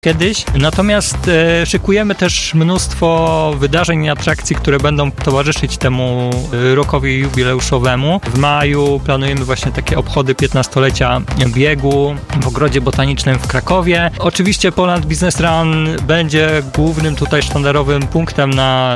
kiedyś. Natomiast szykujemy też mnóstwo wydarzeń i atrakcji, które będą towarzyszyć temu rokowi jubileuszowemu. W maju planujemy właśnie takie obchody 15-lecia biegu w Ogrodzie Botanicznym w Krakowie. Oczywiście Poland Business Run będzie głównym tutaj sztandarowym punktem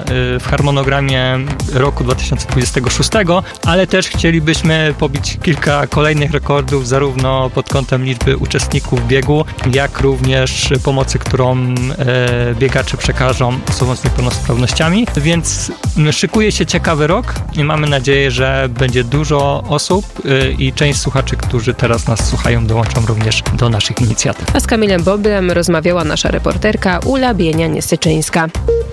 w harmonogramie roku 2026, ale też chcielibyśmy pobić kilka kolejnych rekordów, zarówno pod kątem liczby uczestników biegu, jak również pomocy, którą biegacze przekażą osobom z niepełnosprawnościami. Więc szykuje się ciekawy rok i mamy nadzieję, że będzie dużo osób i część słuchaczy, którzy teraz nas słuchają, dołączą również do naszych inicjatyw. A z Kamilem Boblem rozmawiała nasza reporterka Ula Bienia-Niesyczyńska.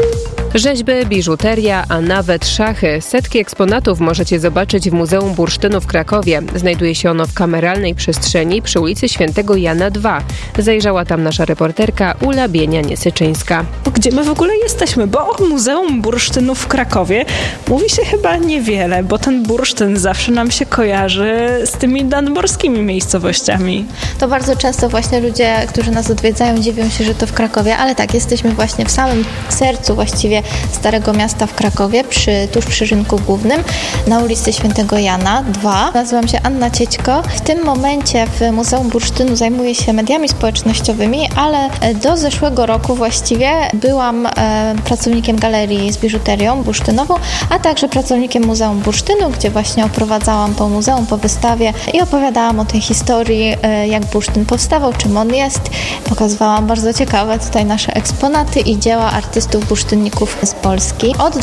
Rzeźby, biżuteria, a nawet szachy. Setki eksponatów możecie zobaczyć w Muzeum Bursztynu w Krakowie. Znajduje się ono w kameralnej przestrzeni przy ulicy Świętego Jana 2. Zajrzała tam nasza reporterka Ula Bienia-Niesyczyńska. Gdzie my w ogóle jesteśmy? Bo o Muzeum Bursztynu w Krakowie mówi się chyba niewiele, bo ten bursztyn zawsze nam się kojarzy z tymi nadmorskimi miejscowościami. To bardzo często właśnie ludzie, którzy nas odwiedzają, dziwią się, że to w Krakowie, ale tak, jesteśmy właśnie w samym sercu właściwie Starego Miasta w Krakowie, tuż przy Rynku Głównym, na ulicy Świętego Jana 2. Nazywam się Anna Ciećko. W tym momencie w Muzeum Bursztynu zajmuję się mediami społecznościowymi, ale do zeszłego roku właściwie byłam pracownikiem galerii z biżuterią bursztynową, a także pracownikiem Muzeum Bursztynu, gdzie właśnie oprowadzałam po muzeum, po wystawie i opowiadałam o tej historii, jak bursztyn powstawał, czym on jest. Pokazywałam bardzo ciekawe tutaj nasze eksponaty i dzieła artystów bursztynników z Polski. Od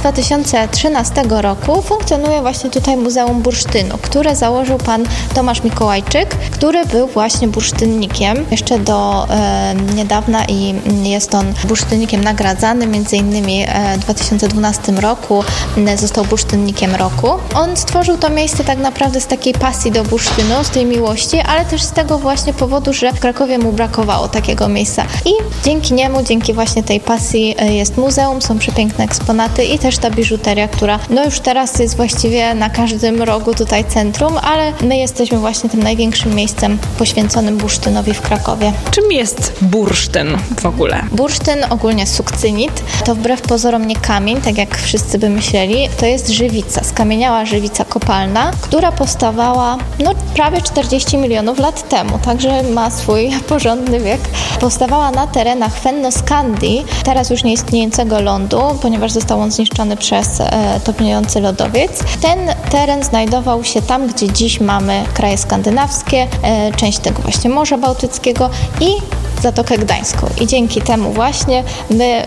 2013 roku funkcjonuje właśnie tutaj Muzeum Bursztynu, które założył pan Tomasz Mikołajczyk, który był właśnie bursztynnikiem jeszcze do niedawna i jest on bursztynnikiem nagradzany, między innymi w 2012 roku został bursztynnikiem roku. On stworzył to miejsce tak naprawdę z takiej pasji do bursztynu, z tej miłości, ale też z tego właśnie powodu, że w Krakowie mu brakowało takiego miejsca i dzięki niemu, dzięki właśnie tej pasji jest muzeum, są przepiękne eksponaty i też ta biżuteria, która już teraz jest właściwie na każdym rogu tutaj centrum, ale my jesteśmy właśnie tym największym miejscem poświęconym bursztynowi w Krakowie. Czym jest bursztyn w ogóle? Bursztyn, ogólnie sukcynit, to wbrew pozorom nie kamień, tak jak wszyscy by myśleli, to jest żywica, skamieniała żywica kopalna, która powstawała prawie 40 milionów lat temu, także ma swój porządny wiek. Powstawała na terenach Fennoskandii, teraz już nieistniejącego lądu, ponieważ został on zniszczony przez topniejący lodowiec. Ten teren znajdował się tam, gdzie dziś mamy kraje skandynawskie, część tego właśnie Morza Bałtyckiego i Zatokę Gdańską. I dzięki temu właśnie my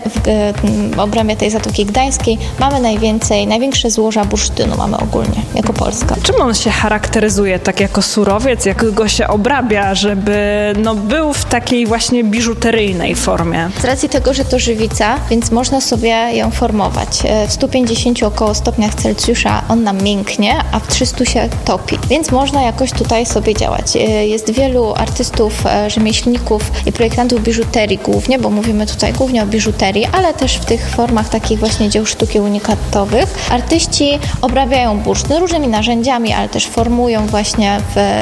w obrębie tej Zatoki Gdańskiej mamy największe złoża bursztynu mamy ogólnie, jako Polska. Czym on się charakteryzuje tak jako surowiec, jak go się obrabia, żeby był w takiej właśnie biżuteryjnej formie? Z racji tego, że to żywica, więc można sobie ją formować. W 150 około stopniach Celsjusza on nam mięknie, a w 300 się topi. Więc można jakoś tutaj sobie działać. Jest wielu artystów, rzemieślników i projektantów biżuterii głównie, bo mówimy tutaj głównie o biżuterii, ale też w tych formach takich właśnie dzieł sztuki unikatowych. Artyści obrabiają bursztyn różnymi narzędziami, ale też formują właśnie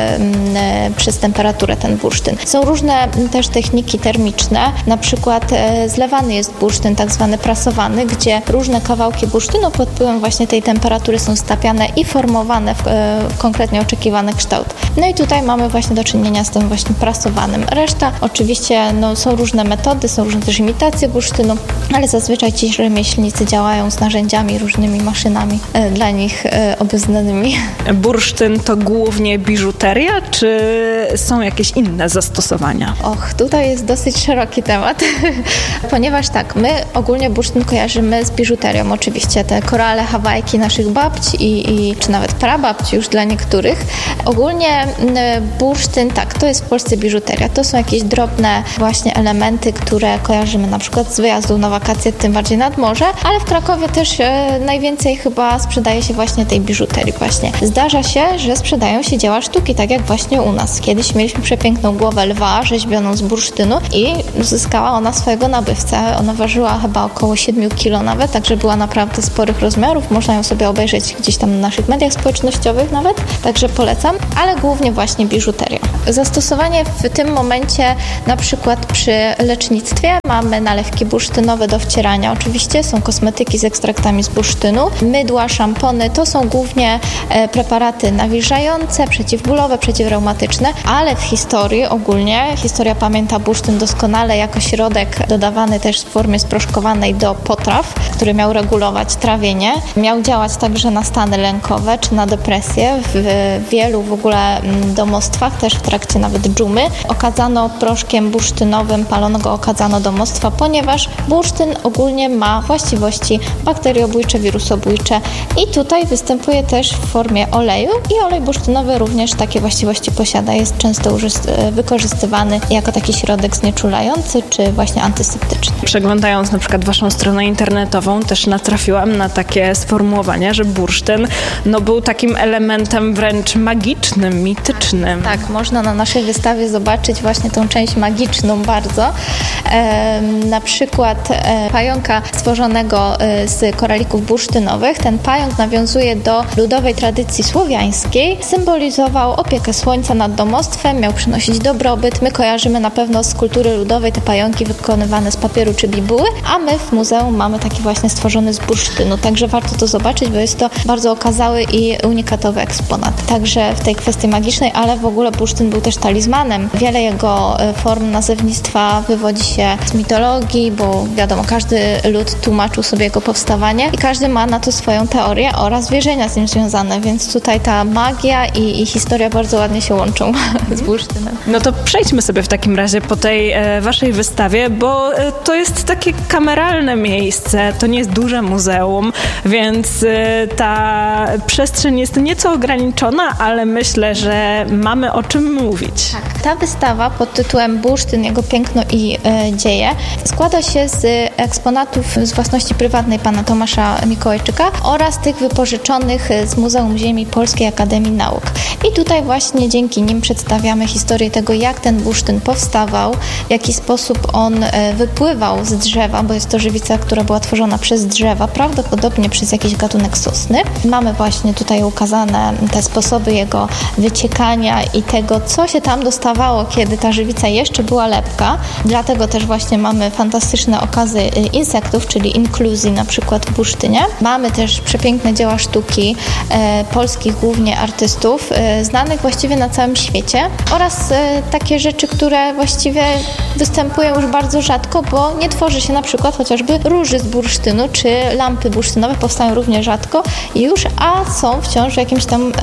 przez temperaturę ten bursztyn. Są różne też techniki termiczne, na przykład zlewany jest bursztyn, tak zwany prasowany, gdzie różne kawałki bursztynu pod wpływem właśnie tej temperatury są stapiane i formowane w konkretnie oczekiwany kształt. No i tutaj mamy właśnie do czynienia z tym właśnie prasowanym. Reszta oczywiście są różne metody, są różne też imitacje bursztynu, ale zazwyczaj ci rzemieślnicy działają z narzędziami, różnymi maszynami dla nich obeznanymi. Bursztyn to głównie biżuteria, czy są jakieś inne zastosowania? Tutaj jest dosyć szeroki temat, ponieważ tak, my ogólnie bursztyn kojarzymy z biżuterią, oczywiście te korale, hawajki naszych babci czy nawet prababci już dla niektórych. Ogólnie bursztyn, tak, to jest w Polsce biżuteria, to są jakieś drobne właśnie elementy, które kojarzymy na przykład z wyjazdu na wakacje, tym bardziej nad morze, ale w Krakowie też najwięcej chyba sprzedaje się właśnie tej biżuterii właśnie. Zdarza się, że sprzedają się dzieła sztuki, tak jak właśnie u nas. Kiedyś mieliśmy przepiękną głowę lwa rzeźbioną z bursztynu i uzyskała ona swojego nabywcę. Ona ważyła chyba około 7 kg nawet, także była naprawdę sporych rozmiarów. Można ją sobie obejrzeć gdzieś tam na naszych mediach społecznościowych nawet, także polecam, ale głównie właśnie biżuteria. Zastosowanie w tym momencie na przykład przykład przy lecznictwie mamy nalewki bursztynowe do wcierania. Oczywiście są kosmetyki z ekstraktami z bursztynu, mydła, szampony, to są głównie preparaty nawilżające, przeciwbólowe, przeciwreumatyczne, ale w historii ogólnie, historia pamięta bursztyn doskonale jako środek dodawany też w formie sproszkowanej do potraw, który miał regulować trawienie. Miał działać także na stany lękowe czy na depresję. W wielu w ogóle domostwach, też w trakcie nawet dżumy, okadzano proszkiem bursztynowym, palono go, okadzano domostwa, ponieważ bursztyn ogólnie ma właściwości bakteriobójcze, wirusobójcze i tutaj występuje też w formie oleju i olej bursztynowy również takie właściwości posiada. Jest często wykorzystywany jako taki środek znieczulający czy właśnie antyseptyczny. Przeglądając na przykład waszą stronę internetową też natrafiłam na takie sformułowanie, że bursztyn był takim elementem wręcz magicznym, mitycznym. Tak, można na naszej wystawie zobaczyć właśnie tą część magiczną bardzo. Na przykład pająka stworzonego z koralików bursztynowych. Ten pająk nawiązuje do ludowej tradycji słowiańskiej. Symbolizował opiekę słońca nad domostwem, miał przynosić dobrobyt. My kojarzymy na pewno z kultury ludowej te pająki wykonywane z papieru czy bibuły, a my w muzeum mamy taki właśnie stworzony z bursztynu. Także warto to zobaczyć, bo jest to bardzo okazały i unikatowy eksponat. Także w tej kwestii magicznej, ale w ogóle bursztyn był też talizmanem. Wiele jego form nazewnictwa wywodzi się z mitologii, bo wiadomo, każdy lud tłumaczył sobie jego powstawanie i każdy ma na to swoją teorię oraz wierzenia z nim związane, więc tutaj ta magia i historia bardzo ładnie się łączą z bursztynem. No to przejdźmy sobie w takim razie po tej waszej wystawie, bo to jest takie kameralne miejsce, to nie jest duże muzeum, więc ta przestrzeń jest nieco ograniczona, ale myślę, że mamy o czym mówić. Tak. Ta wystawa pod tytułem Bursztyn, jego piękno i dzieje składa się z eksponatów z własności prywatnej pana Tomasza Mikołajczyka oraz tych wypożyczonych z Muzeum Ziemi Polskiej Akademii Nauk. I tutaj właśnie dzięki nim przedstawiamy historię tego, jak ten bursztyn powstawał, w jaki sposób on wypływał z drzewa, bo jest to żywica, która była tworzona przez drzewa, prawdopodobnie przez jakiś gatunek sosny. Mamy właśnie tutaj ukazane te sposoby jego wyciekania i tego, co się tam dostawało, kiedy ta żywica jeszcze była lepka. Dlatego też właśnie mamy fantastyczne okazy insektów, czyli inkluzji na przykład w bursztynie. Mamy też przepiękne dzieła sztuki polskich głównie artystów, znanych właściwie na całym świecie oraz takie rzeczy, które właściwie występują już bardzo rzadko, bo nie tworzy się na przykład chociażby róży z bursztynu, czy lampy bursztynowe powstają równie rzadko już, a są wciąż w jakimś tam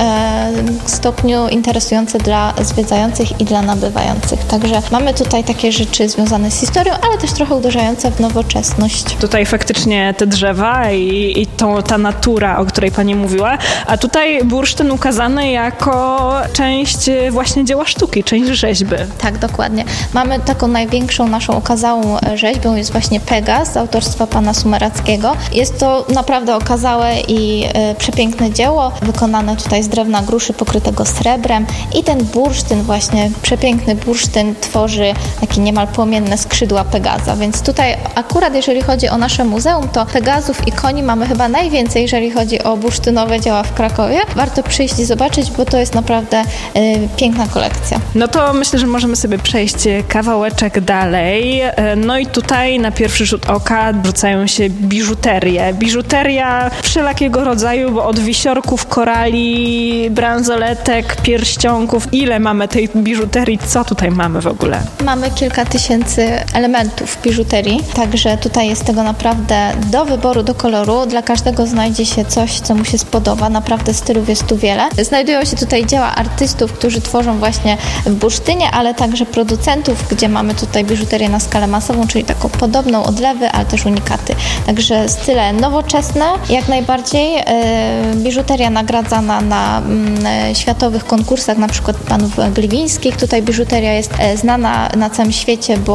stopniu interesujące dla zwiedzających i dla nabywających. Także mamy tutaj takie rzeczy związane z historią, ale też trochę uderzające w nowoczesność. Tutaj faktycznie te drzewa i ta natura, o której pani mówiła, a tutaj bursztyn ukazany jako część właśnie dzieła sztuki, część rzeźby. Tak, dokładnie. Mamy taką największą naszą okazałą rzeźbą, jest właśnie Pegas z autorstwa pana Sumerackiego. Jest to naprawdę okazałe i przepiękne dzieło, wykonane tutaj z drewna gruszy pokrytego srebrem i ten bursztyn właśnie, przepiękny bursztyn tworzy takie niemal płomienne skrzydła Pegaza, więc tutaj akurat jeżeli chodzi o nasze muzeum, to Pegazów i koni mamy chyba najwięcej, jeżeli chodzi o bursztynowe dzieła w Krakowie. Warto przyjść i zobaczyć, bo to jest naprawdę piękna kolekcja. No to myślę, że możemy sobie przejść kawałeczek dalej. No i tutaj na pierwszy rzut oka rzucają się biżuterie. Biżuteria wszelakiego rodzaju, bo od wisiorków, korali, bransoletek, pierścionków. Ile mamy tej biżuterii? Co tutaj mamy w ogóle? Mamy kilka tysięcy elementów biżuterii, także tutaj jest tego naprawdę do wyboru, do koloru. Dla każdego znajdzie się coś, co mu się spodoba. Naprawdę stylów jest tu wiele. Znajdują się tutaj dzieła artystów, którzy tworzą właśnie w bursztynie, ale także producentów, gdzie mamy tutaj biżuterię na skalę masową, czyli taką podobną, odlewy, ale też unikaty. Także style nowoczesne, jak najbardziej. Biżuteria nagradzana na światowych konkursach, na przykład panów gliwińskich. Tutaj biżuteria jest znana na całym świecie, bo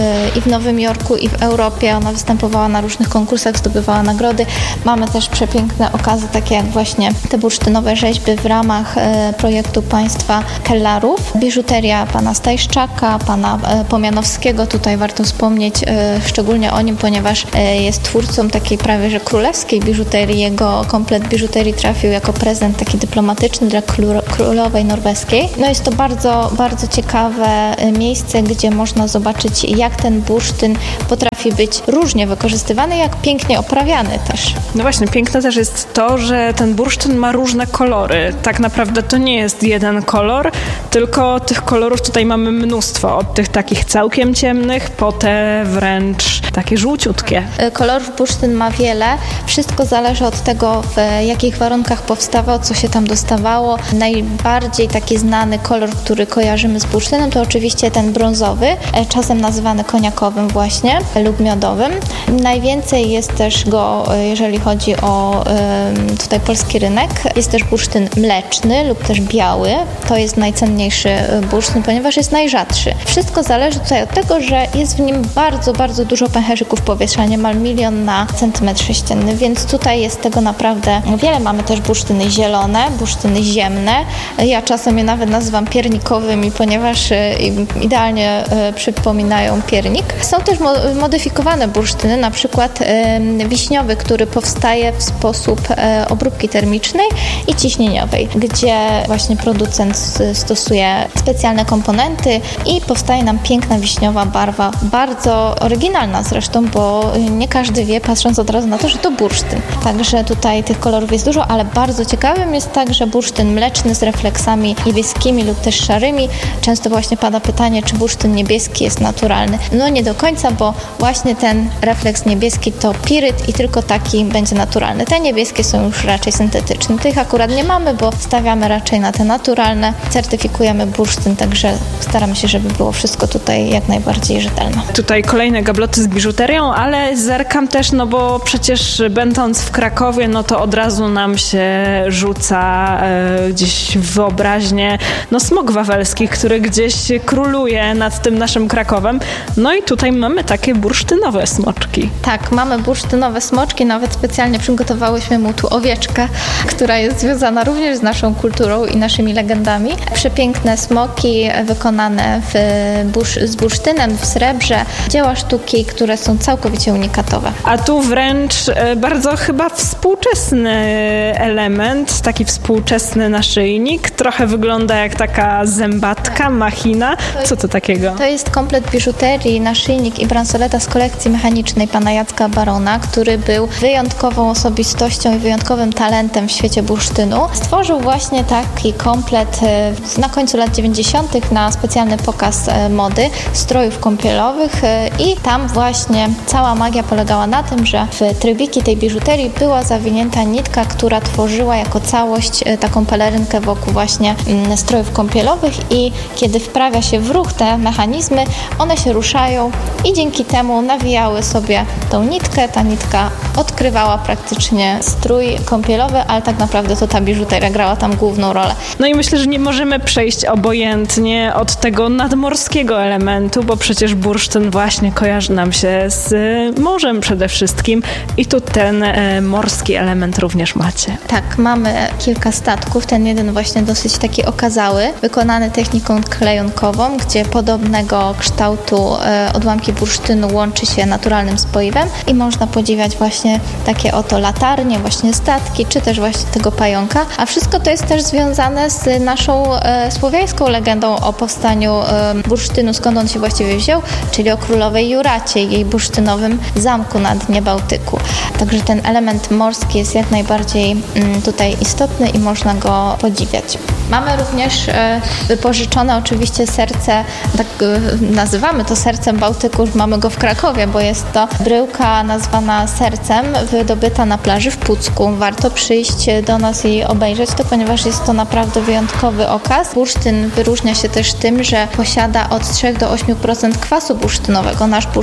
i w Nowym Jorku, i w Europie. Ona występowała na różnych konkursach, zdobywała nagrody. Mamy też przepiękne okazy, takie jak właśnie te bursztynowe rzeźby w ramach projektu państwa Kellarów. Biżuteria pana Stajszczaka, pana Pomianowskiego. Tutaj warto wspomnieć szczególnie o nim, ponieważ jest twórcą takiej prawie że królewskiej biżuterii. Jego komplet biżuterii trafił jako prezent taki dyplomatyczny dla królowej norweskiej. No jest to bardzo, bardzo ciekawe miejsce, gdzie można zobaczyć, jak ten bursztyn potrafi być różnie wykorzystywany, jak pięknie oprawiany też. No właśnie, piękne też jest to, że ten bursztyn ma różne kolory. Tak naprawdę to nie jest jeden kolor, tylko tych kolorów tutaj mamy mnóstwo. Od tych takich całkiem ciemnych, po te wręcz takie żółciutkie. Kolorów bursztyn ma wiele. Wszystko zależy od tego, w jakich warunkach powstawał, co się tam dostawało. Najbardziej taki znany kolor, który kojarzymy z bursztynem, to oczywiście ten brązowy, czasem nazywany koniakowym właśnie, lub miodowym. Najwięcej jest też go, jeżeli chodzi o tutaj polski rynek, jest też bursztyn mleczny lub też biały. To jest najcenniejszy bursztyn, ponieważ jest najrzadszy. Wszystko zależy tutaj od tego, że jest w nim bardzo, bardzo dużo pęcherzyków powietrza, niemal 1 milion na centymetr sześcienny, więc tutaj jest tego naprawdę wiele. Mamy też bursztyny zielone, bursztyny ziemne. Ja czasem je nawet nazywam piernikowymi, ponieważ idealnie przypominają piernik. Są też modyfikowane bursztyny, na przykład wiśniowy, który powstaje w sposób obróbki termicznej i ciśnieniowej, gdzie właśnie producent stosuje specjalne komponenty i powstaje nam piękna wiśniowa barwa, bardzo oryginalna zresztą, bo nie każdy wie, patrząc od razu na to, że to bursztyn. Także tutaj tych kolorów jest dużo, ale bardzo ciekawym jest także bursztyn mleczny z refleksami niebieskimi lub też szarymi. Często właśnie pada pytanie, czy bursztyn niebieski jest naturalny. No nie do końca, bo właśnie ten refleks niebieski to piryt i tylko taki będzie naturalny. Te niebieskie są już raczej syntetyczne. Tych akurat nie mamy, bo stawiamy raczej na te naturalne. Certyfikujemy bursztyn, także staramy się, żeby było wszystko tutaj jak najbardziej rzetelne. Tutaj kolejne gabloty z biżuterią, ale zerkam też, no bo przecież będąc w Krakowie, no to od razu nam się rzuca gdzieś w wyobraźnię smok wawelski, który gdzieś króluje nad tym naszym Krakowem. No i tutaj mamy takie bursztynowe smoczki. Tak, mamy bursztynowe smoczki, nawet specjalnie przygotowałyśmy mu tu owieczkę, która jest związana również z naszą kulturą i naszymi legendami. Przepiękne smoki wykonane z bursztynem w srebrze, dzieła sztuki, które są całkowicie unikatowe. A tu wręcz bardzo chyba współczesny element, taki współczesny naszyjnik, trochę wygląda jak taka zębatka, machina. Co to takiego? To jest komplet biżuterii, naszyjnik i bransoleta z kolekcji mechanicznej pana Jacka Barona, który był wyjątkową osobistością i wyjątkowym talentem w świecie bursztynu. Stworzył właśnie taki komplet na końcu lat 90. na specjalny pokaz mody strojów kąpielowych i tam właśnie cała magia polegała na tym, że w trybiki tej biżuterii była zawinięta nitka, która tworzyła jako całość taką pelerynkę wokół właśnie strojów kąpielowych i kiedy wprawia się w ruch te mechanizmy, one się ruszają i dzięki temu nawijały sobie tą nitkę. Ta nitka odkrywała praktycznie strój kąpielowy, ale tak naprawdę to ta biżuteria grała tam główną rolę. No i myślę, że nie możemy przejść obojętnie od tego nadmorskiego elementu, bo przecież bursztyn właśnie kojarzy nam się z morzem przede wszystkim i tu ten morski element również macie. Tak, mamy kilka statków, ten jeden właśnie dosyć taki okazały, wykonany techniką klejonkową, gdzie podobnego kształtu odłamki bursztynu łączy się naturalnym spoiwem i można podziwiać właśnie takie oto latarnie, właśnie statki, czy też właśnie tego pająka, a wszystko to jest też związane z naszą słowiańską legendą o powstaniu bursztynu, skąd on się właściwie wziął, czyli o królowej Juracie i jej bursztynowym zamku na dnie Bałtyku. Także ten element morski jest jak najbardziej tutaj istotny i można go podziwiać. Mamy również wypożyczone oczywiście serce, tak nazywamy to sercem Bałtyku, mamy go w Krakowie, bo jest to bryłka nazwana sercem, wydobyta na plaży w Pucku. Warto przyjść do nas i obejrzeć to, ponieważ jest to naprawdę wyjątkowy okaz. Bursztyn wyróżnia się też tym, że posiada od 3 do 8% kwasu bursztynowego. Nasz bursztyn bałtycki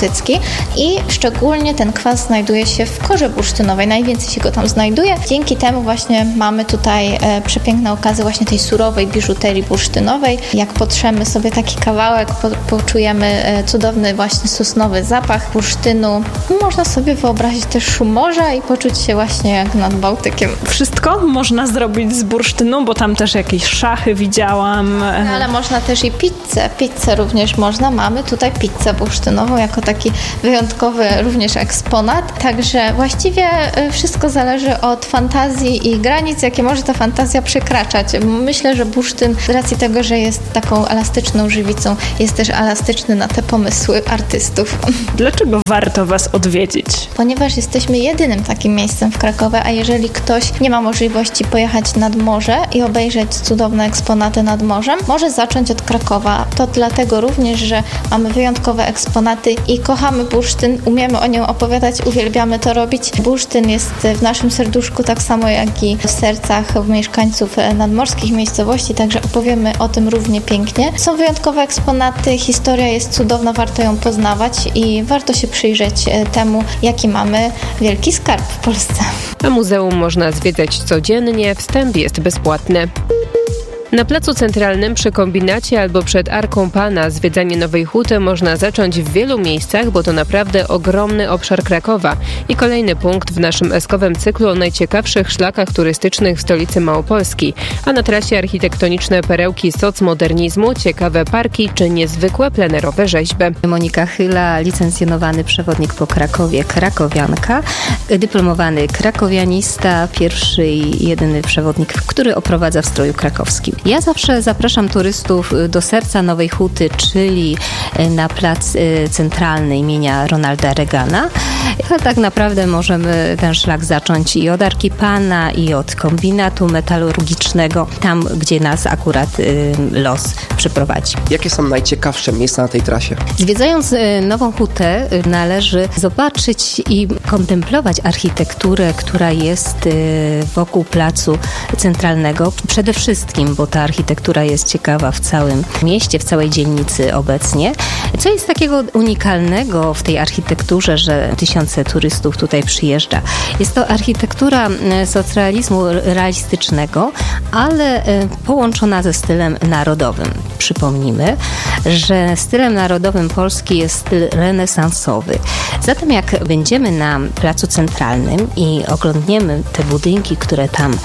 bałtycki i szczególnie ten kwas znajduje się w korze bursztynowej, najwięcej się go tam znajduje. Dzięki temu właśnie mamy tutaj przepiękne okazy właśnie tej surowej biżuterii bursztynowej. Jak potrzemy sobie taki kawałek, poczujemy cudowny właśnie sosnowy zapach bursztynu. Można sobie wyobrazić też szum morza i poczuć się właśnie jak nad Bałtykiem. Wszystko można zrobić z bursztynu, bo tam też jakieś szachy widziałam. Ale można też i pizzę. Pizzę również można. Mamy tutaj pizzę bursztynową jako taki wyjątkowy również eksponat. Także właściwie wszystko zależy od fantazji i granic, jakie może ta fantazja przekraczać. Myślę, że bursztyn z racji tego, że jest taką elastyczną żywicą, jest też elastyczny na te pomysły artystów. Dlaczego warto Was odwiedzić? Ponieważ jesteśmy jedynym takim miejscem w Krakowie, a jeżeli ktoś nie ma możliwości pojechać nad morze i obejrzeć cudowne eksponaty nad morzem, może zacząć od Krakowa. To dlatego również, że mamy wyjątkowe eksponaty i kochamy bursztyn, umiemy o nią opowiadać, uwielbiamy to robić. Bursztyn jest w naszym serduszku tak samo jak i w sercach mieszkańców nadmorskich miejscowości, także opowiemy o tym równie pięknie. Są wyjątkowe eksponaty, historia jest cudowna, warto ją poznawać i warto się przyjrzeć temu, jaki mamy wielki skarb w Polsce. A muzeum można zwiedzać codziennie, wstęp jest bezpłatny. Na Placu Centralnym przy kombinacie albo przed Arką Pana zwiedzanie Nowej Huty można zacząć w wielu miejscach, bo to naprawdę ogromny obszar Krakowa i kolejny punkt w naszym eskowym cyklu o najciekawszych szlakach turystycznych w stolicy Małopolski, a na trasie architektoniczne perełki socmodernizmu, ciekawe parki czy niezwykłe plenerowe rzeźby. Monika Chyla, licencjonowany przewodnik po Krakowie, krakowianka, dyplomowany krakowianista, pierwszy i jedyny przewodnik, który oprowadza w stroju krakowskim. Ja zawsze zapraszam turystów do serca Nowej Huty, czyli na plac centralny imienia Ronalda Reagana. A tak naprawdę możemy ten szlak zacząć i od Arki Pana, i od kombinatu metalurgicznego, tam gdzie nas akurat los przyprowadzi. Jakie są najciekawsze miejsca na tej trasie? Zwiedzając Nową Hutę należy zobaczyć i kontemplować architekturę, która jest wokół placu centralnego. Przede wszystkim, bo ta architektura jest ciekawa w całym mieście, w całej dzielnicy obecnie. Co jest takiego unikalnego w tej architekturze, że tysiące turystów tutaj przyjeżdża? Jest to architektura socrealizmu realistycznego, ale połączona ze stylem narodowym. Przypomnijmy, że stylem narodowym Polski jest styl renesansowy. Zatem jak będziemy na Placu Centralnym i oglądniemy te budynki, które tam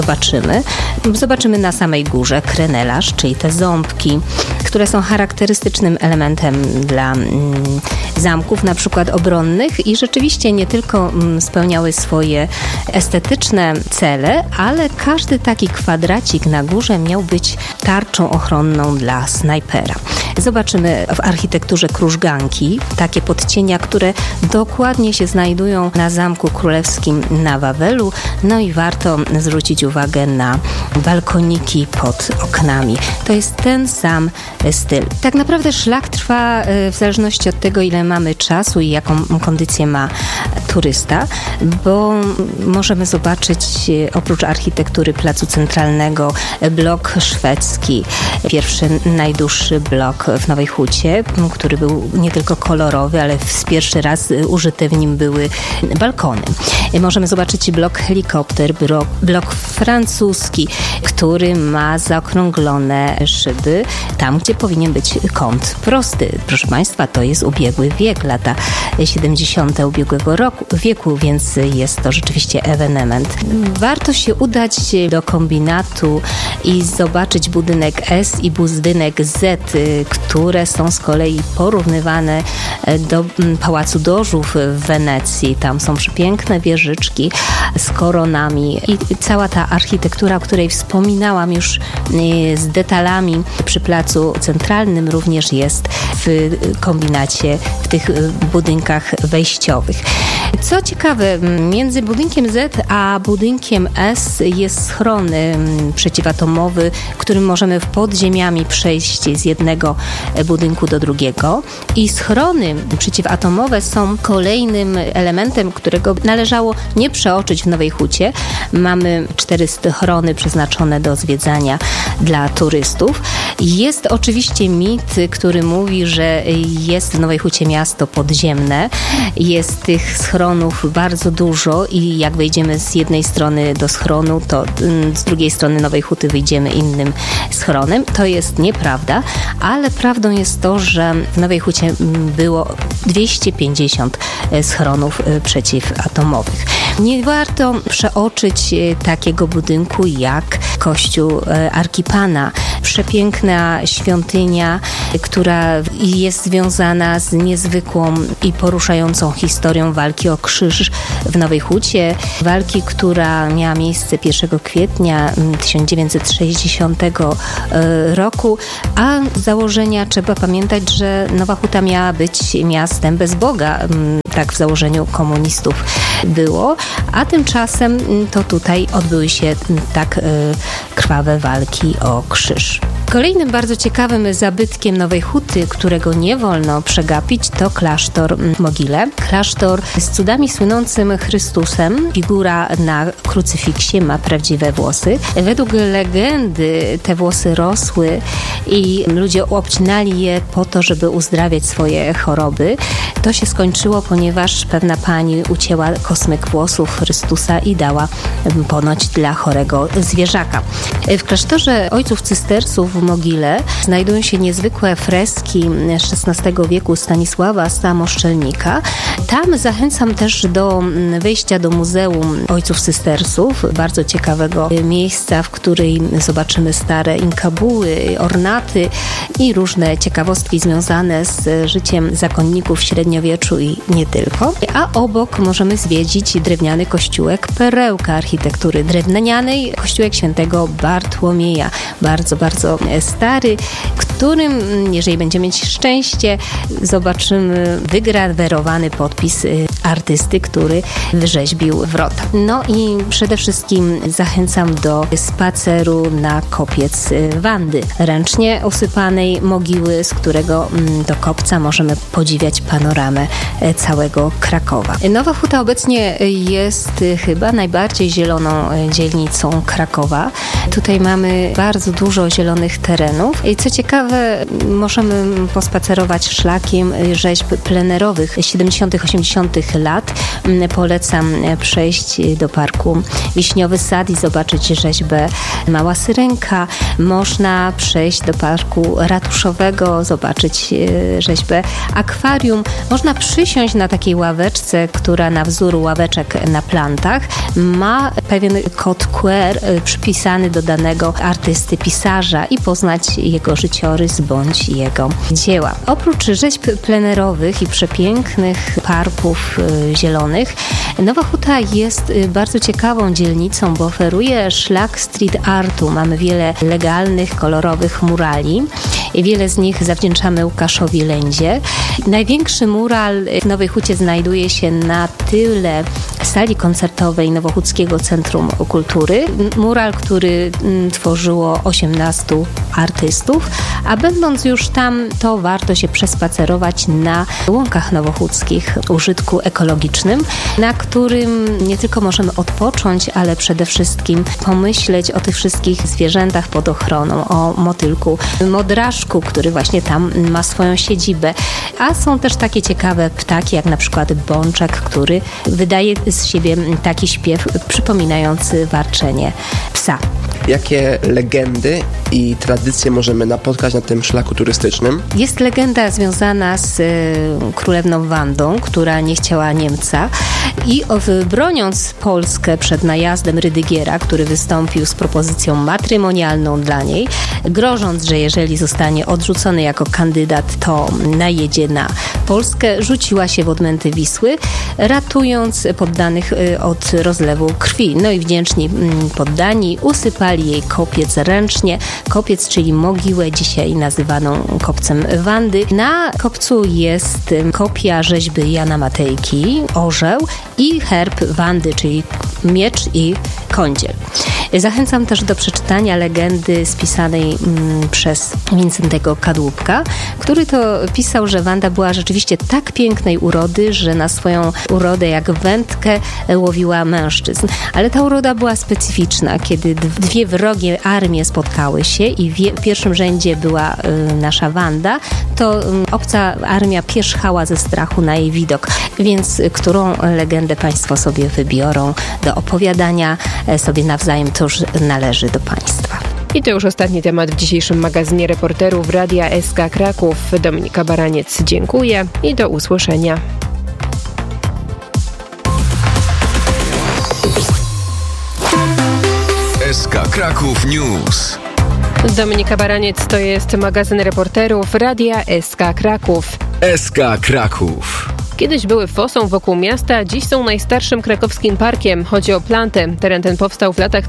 zobaczymy na samej górze krenelarz, czyli te ząbki, które są charakterystycznym elementem dla zamków, na przykład obronnych i rzeczywiście nie tylko spełniały swoje estetyczne cele, ale każdy taki kwadracik na górze miał być tarczą ochronną dla snajpera. Zobaczymy w architekturze krużganki, takie podcienia, które dokładnie się znajdują na Zamku Królewskim na Wawelu. No i warto zwrócić uwagę na balkoniki pod oknami. To jest ten sam styl. Tak naprawdę szlak trwa w zależności od tego, ile mamy czasu i jaką kondycję ma turysta, bo możemy zobaczyć oprócz architektury Placu Centralnego blok szwedzki, pierwszy najdłuższy blok w Nowej Hucie, który był nie tylko kolorowy, ale pierwszy raz użyte w nim były balkony. Możemy zobaczyć blok helikopter, blok francuski, który ma zaokrąglone szyby, tam gdzie powinien być kąt prosty. Proszę Państwa, to jest ubiegły wiek, lata 70. ubiegłego wieku, więc jest to rzeczywiście ewenement. Warto się udać do kombinatu i zobaczyć budynek S i budynek Z, które są z kolei porównywane do Pałacu Dożów w Wenecji. Tam są przepiękne wieżyczki z koronami i cała ta architektura, o której wspominałam już z detalami przy Placu Centralnym, również jest w kombinacie, w tych budynkach wejściowych. Co ciekawe, między budynkiem Z a budynkiem S jest schron przeciwatomowy, którym możemy podziemiami przejść z jednego budynku do drugiego. I schrony przeciwatomowe są kolejnym elementem, którego należało nie przeoczyć w Nowej Hucie. Mamy 4 schrony przeznaczone do zwiedzania dla turystów. Jest oczywiście mit, który mówi, że jest w Nowej Hucie miasto podziemne. Jest tych schronów bardzo dużo i jak wejdziemy z jednej strony do schronu, to z drugiej strony Nowej Huty wyjdziemy innym schronem. To jest nieprawda, ale prawdą jest to, że w Nowej Hucie było 250 schronów przeciwatomowych. Nie warto przeoczyć takiego budynku jak kościół Arkipana. Przepiękna świątynia, która jest związana z niezwykłą i poruszającą historią walki o krzyż w Nowej Hucie. Walki, która miała miejsce 1 kwietnia 1960 roku, a z założenia trzeba pamiętać, że Nowa Huta miała być miastem bez Boga. Tak w założeniu komunistów było, a tymczasem to tutaj odbyły się tak krwawe walki o krzyż. Kolejnym bardzo ciekawym zabytkiem Nowej Huty, którego nie wolno przegapić, to klasztor w Mogile. Klasztor z cudami słynącym Chrystusem. Figura na krucyfiksie ma prawdziwe włosy. Według legendy te włosy rosły i ludzie obcinali je po to, żeby uzdrawiać swoje choroby. To się skończyło, ponieważ pewna pani ucięła kosmyk włosów Chrystusa i dała ponoć dla chorego zwierzaka. W klasztorze ojców cystersów w Mogile znajdują się niezwykłe freski XVI wieku Stanisława Samoszczelnika. Tam zachęcam też do wejścia do Muzeum Ojców Cystersów, bardzo ciekawego miejsca, w którym zobaczymy stare inkabuły, ornaty i różne ciekawostki związane z życiem zakonników w średniowieczu i nie tylko. A obok możemy zwiedzić drewniany kościółek, perełka architektury drewnianej, kościółek świętego Bartłomieja. Bardzo, bardzo stary, którym, jeżeli będziemy mieć szczęście, zobaczymy wygrawerowany podpis artysty, który wyrzeźbił wrota. No i przede wszystkim zachęcam do spaceru na kopiec Wandy, ręcznie usypanej mogiły, z którego do kopca możemy podziwiać panoramę całego Krakowa. Nowa Huta obecnie jest chyba najbardziej zieloną dzielnicą Krakowa. Tutaj mamy bardzo dużo zielonych terenów. I co ciekawe, możemy pospacerować szlakiem rzeźb plenerowych 70., 80. lat. Polecam przejść do parku Wiśniowy Sad i zobaczyć rzeźbę Mała Syrenka. Można przejść do parku ratuszowego, zobaczyć rzeźbę akwarium. Można przysiąść na takiej ławeczce, która na wzór ławeczek na plantach ma pewien kod QR przypisany do danego artysty, pisarza i poznać jego życiorys bądź jego dzieła. Oprócz rzeźb plenerowych i przepięknych parków zielonych, Nowa Huta jest bardzo ciekawą dzielnicą, bo oferuje szlak street artu. Mamy wiele legalnych, kolorowych murali. Wiele z nich zawdzięczamy Łukaszowi Lędzie. Największy mural w Nowej Hucie znajduje się na tyle sali koncertowej Nowochódzkiego Centrum Kultury. Mural, który tworzyło 18 artystów, a będąc już tam, to warto się przespacerować na łąkach nowochódzkich użytku ekologicznym, na którym nie tylko możemy odpocząć, ale przede wszystkim pomyśleć o tych wszystkich zwierzętach pod ochroną, o motylku modraszku, który właśnie tam ma swoją siedzibę. A są też takie ciekawe ptaki, jak na przykład bączek, który wydaje z siebie taki śpiew przypominający warczenie psa. Jakie legendy i tradycje możemy napotkać na tym szlaku turystycznym? Jest legenda związana z królewną Wandą, która nie chciała Niemca i broniąc Polskę przed najazdem Rydygiera, który wystąpił z propozycją matrymonialną dla niej, grożąc, że jeżeli zostanie odrzucony jako kandydat, to najedzie na Polskę, rzuciła się w odmęty Wisły, ratując poddanych od rozlewu krwi. No i wdzięczni poddani usypali jej kopiec ręcznie. Kopiec, czyli mogiłę, dzisiaj nazywaną kopcem Wandy. Na kopcu jest kopia rzeźby Jana Matejki, orzeł i herb Wandy, czyli miecz i kądziel. Zachęcam też do przeczytania legendy spisanej przez Wincentego Kadłubka, który to pisał, że Wanda była rzeczywiście tak pięknej urody, że na swoją urodę jak wędkę łowiła mężczyzn. Ale ta uroda była specyficzna. Kiedy dwie wrogie armie spotkały się i w pierwszym rzędzie była nasza Wanda, to obca armia pierzchała ze strachu na jej widok. Więc którą legendę Państwo sobie wybiorą do opowiadania sobie nawzajem, to już należy do Państwa. I to już ostatni temat w dzisiejszym magazynie reporterów Radia SK Kraków. Dominika Baraniec, dziękuję i do usłyszenia. SK Kraków News. Dominika Baraniec, to jest magazyn reporterów Radia SK Kraków. SK Kraków. Kiedyś były fosą wokół miasta, dziś są najstarszym krakowskim parkiem. Chodzi o Planty. Teren ten powstał w latach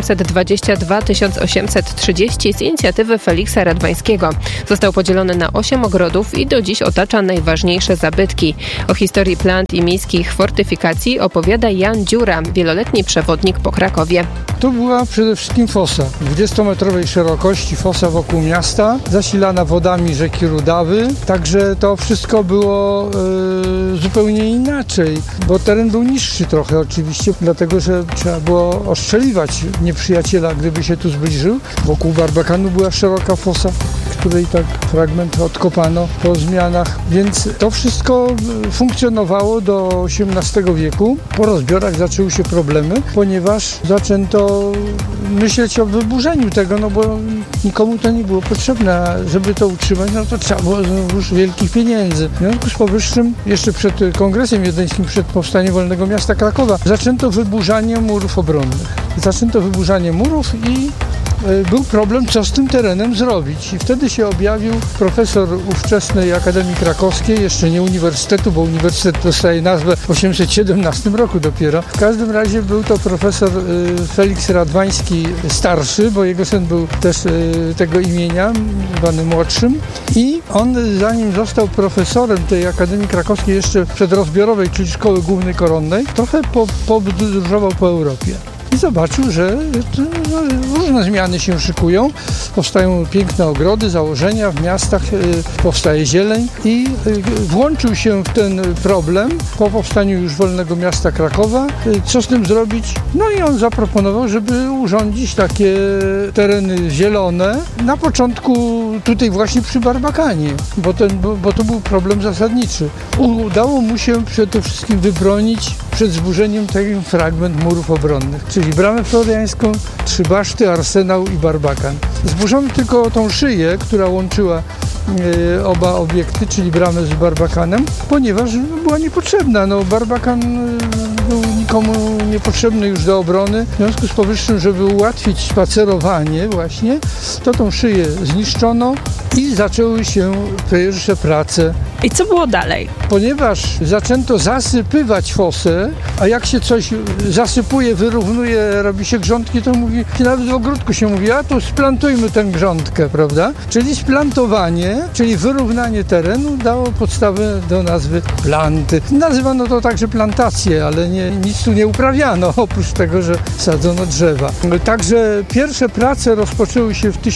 1822-1830 z inicjatywy Feliksa Radwańskiego. Został podzielony na 8 ogrodów i do dziś otacza najważniejsze zabytki. O historii Plant i miejskich fortyfikacji opowiada Jan Dziura, wieloletni przewodnik po Krakowie. Tu była przede wszystkim fosa, 20-metrowej szerokości fosa wokół miasta, zasilana wodami rzeki Rudawy, także to wszystko było zupełnie inaczej, bo teren był niższy trochę oczywiście, dlatego że trzeba było ostrzeliwać nieprzyjaciela, gdyby się tu zbliżył. Wokół Barbakanu była szeroka fosa, której tak fragment odkopano po zmianach, więc to wszystko funkcjonowało do XVIII wieku. Po rozbiorach zaczęły się problemy, ponieważ zaczęto myśleć o wyburzeniu tego, no bo nikomu to nie było potrzebne, a żeby to utrzymać, no to trzeba było już wielkich pieniędzy. W związku z powyższym, jeszcze przed Kongresem Wiedeńskim, przed powstaniem Wolnego Miasta Krakowa, zaczęto wyburzanie murów obronnych. Zaczęto wyburzanie murów i był problem, co z tym terenem zrobić. I wtedy się objawił profesor ówczesnej Akademii Krakowskiej, jeszcze nie uniwersytetu, bo uniwersytet dostaje nazwę w 1817 roku dopiero. W każdym razie był to profesor Feliks Radwański starszy, bo jego syn był też tego imienia, zwany młodszym. I on, zanim został profesorem tej Akademii Krakowskiej jeszcze przedrozbiorowej, czyli Szkoły Głównej Koronnej, trochę podróżował po Europie. I zobaczył, że różne zmiany się szykują. Powstają piękne ogrody, założenia w miastach, powstaje zieleń i włączył się w ten problem po powstaniu już Wolnego Miasta Krakowa. Co z tym zrobić? No i on zaproponował, żeby urządzić takie tereny zielone. Na początku tutaj właśnie przy Barbakanie, bo to był problem zasadniczy. Udało mu się przede wszystkim wybronić przed zburzeniem ten fragment murów obronnych, czyli Bramę Floriańską, 3 baszty, Arsenał i Barbakan. Zburzono tylko tą szyję, która łączyła oba obiekty, czyli bramę z Barbakanem, ponieważ była niepotrzebna. Barbakan był nikomu niepotrzebny już do obrony. W związku z powyższym, żeby ułatwić spacerowanie właśnie, to tą szyję zniszczono i zaczęły się pierwsze prace. I co było dalej? Ponieważ zaczęto zasypywać fosę, a jak się coś zasypuje, wyrównuje, robi się grządki, to mówi, nawet w ogródku się mówi, a tu splantujmy tę grządkę, prawda? Czyli splantowanie, czyli wyrównanie terenu dało podstawę do nazwy planty. Nazywano to także plantacje, ale nic tu nie uprawiano, oprócz tego, że sadzono drzewa. Także pierwsze prace rozpoczęły się w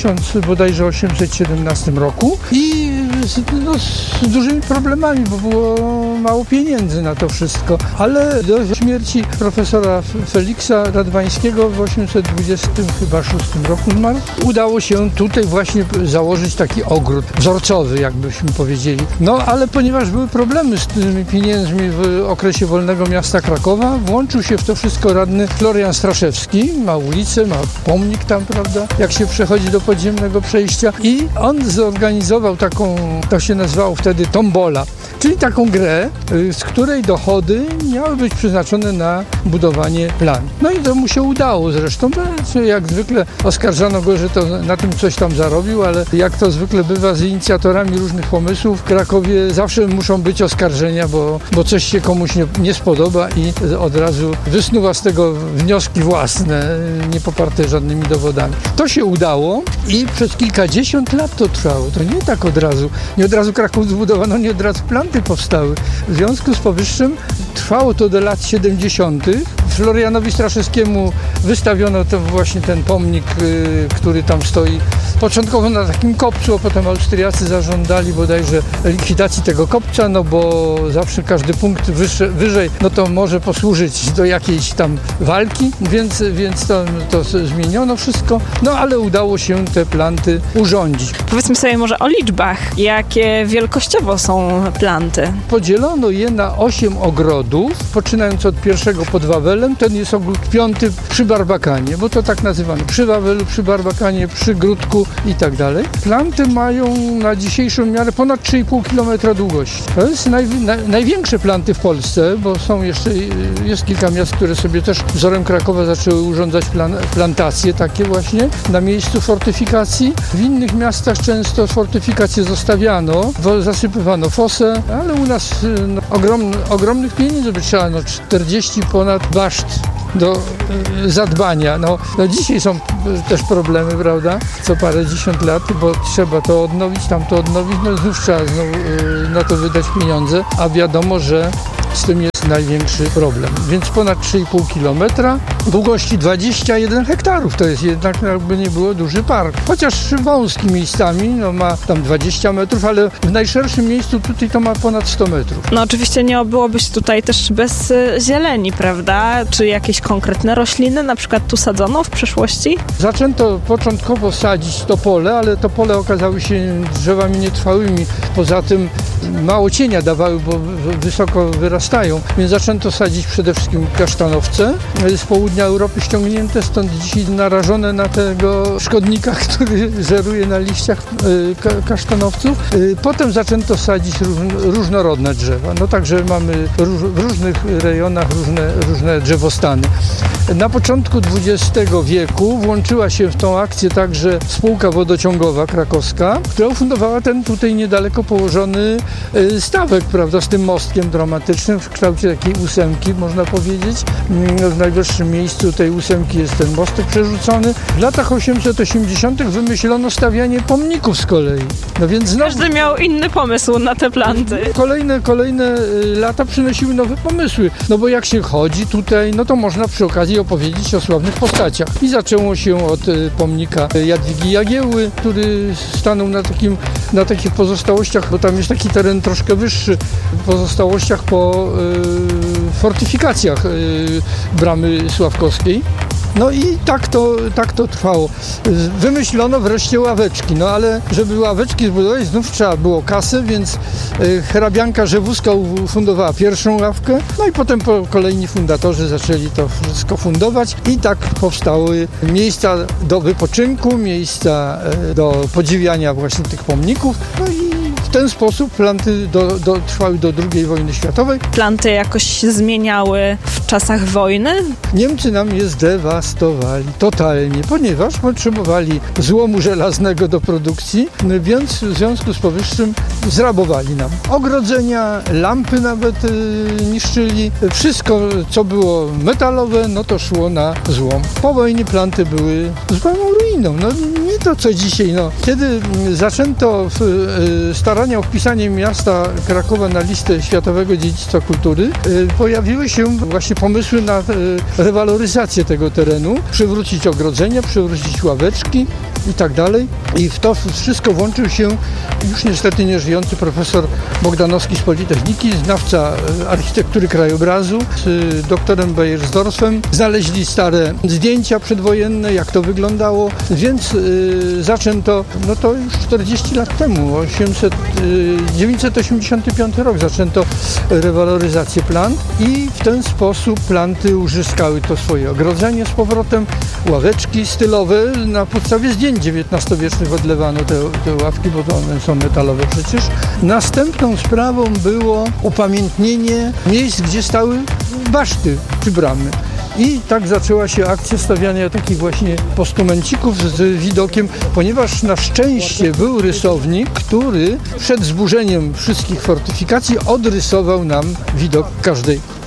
1817 roku i z dużymi problemami, bo było mało pieniędzy na to wszystko. Ale do śmierci profesora Feliksa Radwańskiego w 1826 roku zmarł. Udało się tutaj właśnie założyć taki ogród wzorcowy, jakbyśmy powiedzieli. Ale ponieważ były problemy z tymi pieniędzmi w okresie Wolnego Miasta Krakowa, włączył się w to wszystko radny Florian Straszewski. Ma ulicę, ma pomnik tam, prawda, jak się przechodzi do podziemnego przejścia. I on zorganizował taką, to się nazywało wtedy tombola, czyli taką grę, z której dochody miały być przeznaczone na budowanie plan. No i to mu się udało zresztą. Jak zwykle oskarżano go, że to na tym coś tam zarobił, ale jak to zwykle bywa z inicjatorami różnych pomysłów, w Krakowie zawsze muszą być oskarżenia, bo coś się komuś nie spodoba i od razu wysnuwa z tego wnioski własne, nie poparte żadnymi dowodami. To się udało i przez kilkadziesiąt lat to trwało. To nie tak od razu. Nie od razu Kraków zbudowano, nie od razu planty powstały. W związku z powyższym Trwało to do lat 70. Florianowi Straszewskiemu wystawiono to właśnie ten pomnik, który tam stoi początkowo na takim kopcu, a potem Austriacy zażądali bodajże likwidacji tego kopca, no bo zawsze każdy punkt wyżej, no to może posłużyć do jakiejś tam walki, więc to zmieniono wszystko, no ale udało się te planty urządzić. Powiedzmy sobie może o liczbach. Jakie wielkościowo są planty? Podzielono je na 8 ogrodów, poczynając od pierwszego pod Wawelem, ten jest ogród 5 przy Barbakanie, bo to tak nazywamy, przy Wawelu, przy Barbakanie, przy Gródku i tak dalej. Planty mają na dzisiejszą miarę ponad 3,5 km długości. To jest największe planty w Polsce, bo jest kilka miast, które sobie też wzorem Krakowa zaczęły urządzać plantacje takie właśnie na miejscu fortyfikacji. W innych miastach często fortyfikacje zostawiano, zasypywano fosę, ale u nas ogromnych pieniędzy by trzeba 40 ponad baszt do zadbania. No dzisiaj są też problemy, prawda? Co parędziesiąt lat, bo trzeba to odnowić, tamto odnowić, no znów trzeba na to wydać pieniądze, a wiadomo, że z tym jest największy problem. Więc ponad 3,5 km, długości 21 hektarów. To jest jednak, jakby nie było, duży park. Chociaż wąski miejscami, no ma tam 20 metrów, ale w najszerszym miejscu tutaj to ma ponad 100 metrów. No oczywiście nie obyłoby się tutaj też bez zieleni, prawda? Czy jakieś konkretne rośliny na przykład tu sadzono w przeszłości? Zaczęto początkowo sadzić topole, ale topole okazały się drzewami nietrwałymi. Poza tym mało cienia dawały, bo wysoko wyrastają, więc zaczęto sadzić przede wszystkim kasztanowce z południa Europy ściągnięte, stąd dzisiaj narażone na tego szkodnika, który żeruje na liściach kasztanowców. Potem zaczęto sadzić różnorodne drzewa, no także mamy w różnych rejonach różne drzewostany. Na początku XX wieku włączyła się w tą akcję także spółka wodociągowa krakowska, która ufundowała ten tutaj niedaleko położony stawek, prawda, z tym mostkiem dramatycznym w kształcie takiej ósemki, można powiedzieć. W najwyższym miejscu tej ósemki jest ten mostek przerzucony. W latach 880. wymyślono stawianie pomników z kolei. No więc znowu... Każdy miał inny pomysł na te planty. Kolejne lata przynosiły nowe pomysły, no bo jak się chodzi tutaj, no to można przy okazji opowiedzieć o sławnych postaciach. I zaczęło się od pomnika Jadwigi Jagiełły, który stanął na takich pozostałościach, bo tam jest taki teren troszkę wyższy, pozostałościach po fortyfikacjach bramy Sławkowskiej. No i tak to trwało. Wymyślono wreszcie ławeczki, no ale żeby ławeczki zbudować, znów trzeba było kasę, więc hrabianka Rzewuska ufundowała pierwszą ławkę, no i potem kolejni fundatorzy zaczęli to wszystko fundować i tak powstały miejsca do wypoczynku, miejsca do podziwiania właśnie tych pomników, no i w ten sposób planty trwały do II wojny światowej. Planty jakoś się zmieniały w czasach wojny? Niemcy nam je zdewastowali totalnie, ponieważ potrzebowali złomu żelaznego do produkcji, więc w związku z powyższym zrabowali nam ogrodzenia, lampy nawet niszczyli. Wszystko, co było metalowe, no to szło na złom. Po wojnie planty były zupełną ruiną. No nie to, co dzisiaj. No. Kiedy zaczęto starania o wpisanie miasta Krakowa na listę Światowego Dziedzictwa Kultury, pojawiły się właśnie pomysły na rewaloryzację tego terenu, przywrócić ogrodzenia, przywrócić ławeczki i tak dalej. I w to wszystko włączył się już niestety nieżyjący profesor Bogdanowski z Politechniki, znawca architektury krajobrazu, z doktorem Beiersdorfem. Znaleźli stare zdjęcia przedwojenne, jak to wyglądało, więc zaczęto, no to już 40 lat temu, 985 rok zaczęto rewaloryzację plant i w ten sposób planty uzyskały to swoje ogrodzenie z powrotem, ławeczki stylowe, na podstawie zdjęć XIX-wiecznych odlewano te ławki, bo one są metalowe przecież. Następną sprawą było upamiętnienie miejsc, gdzie stały baszty czy bramy. I tak zaczęła się akcja stawiania takich właśnie postumencików z widokiem, ponieważ na szczęście był rysownik, który przed zburzeniem wszystkich fortyfikacji odrysował nam widok każdej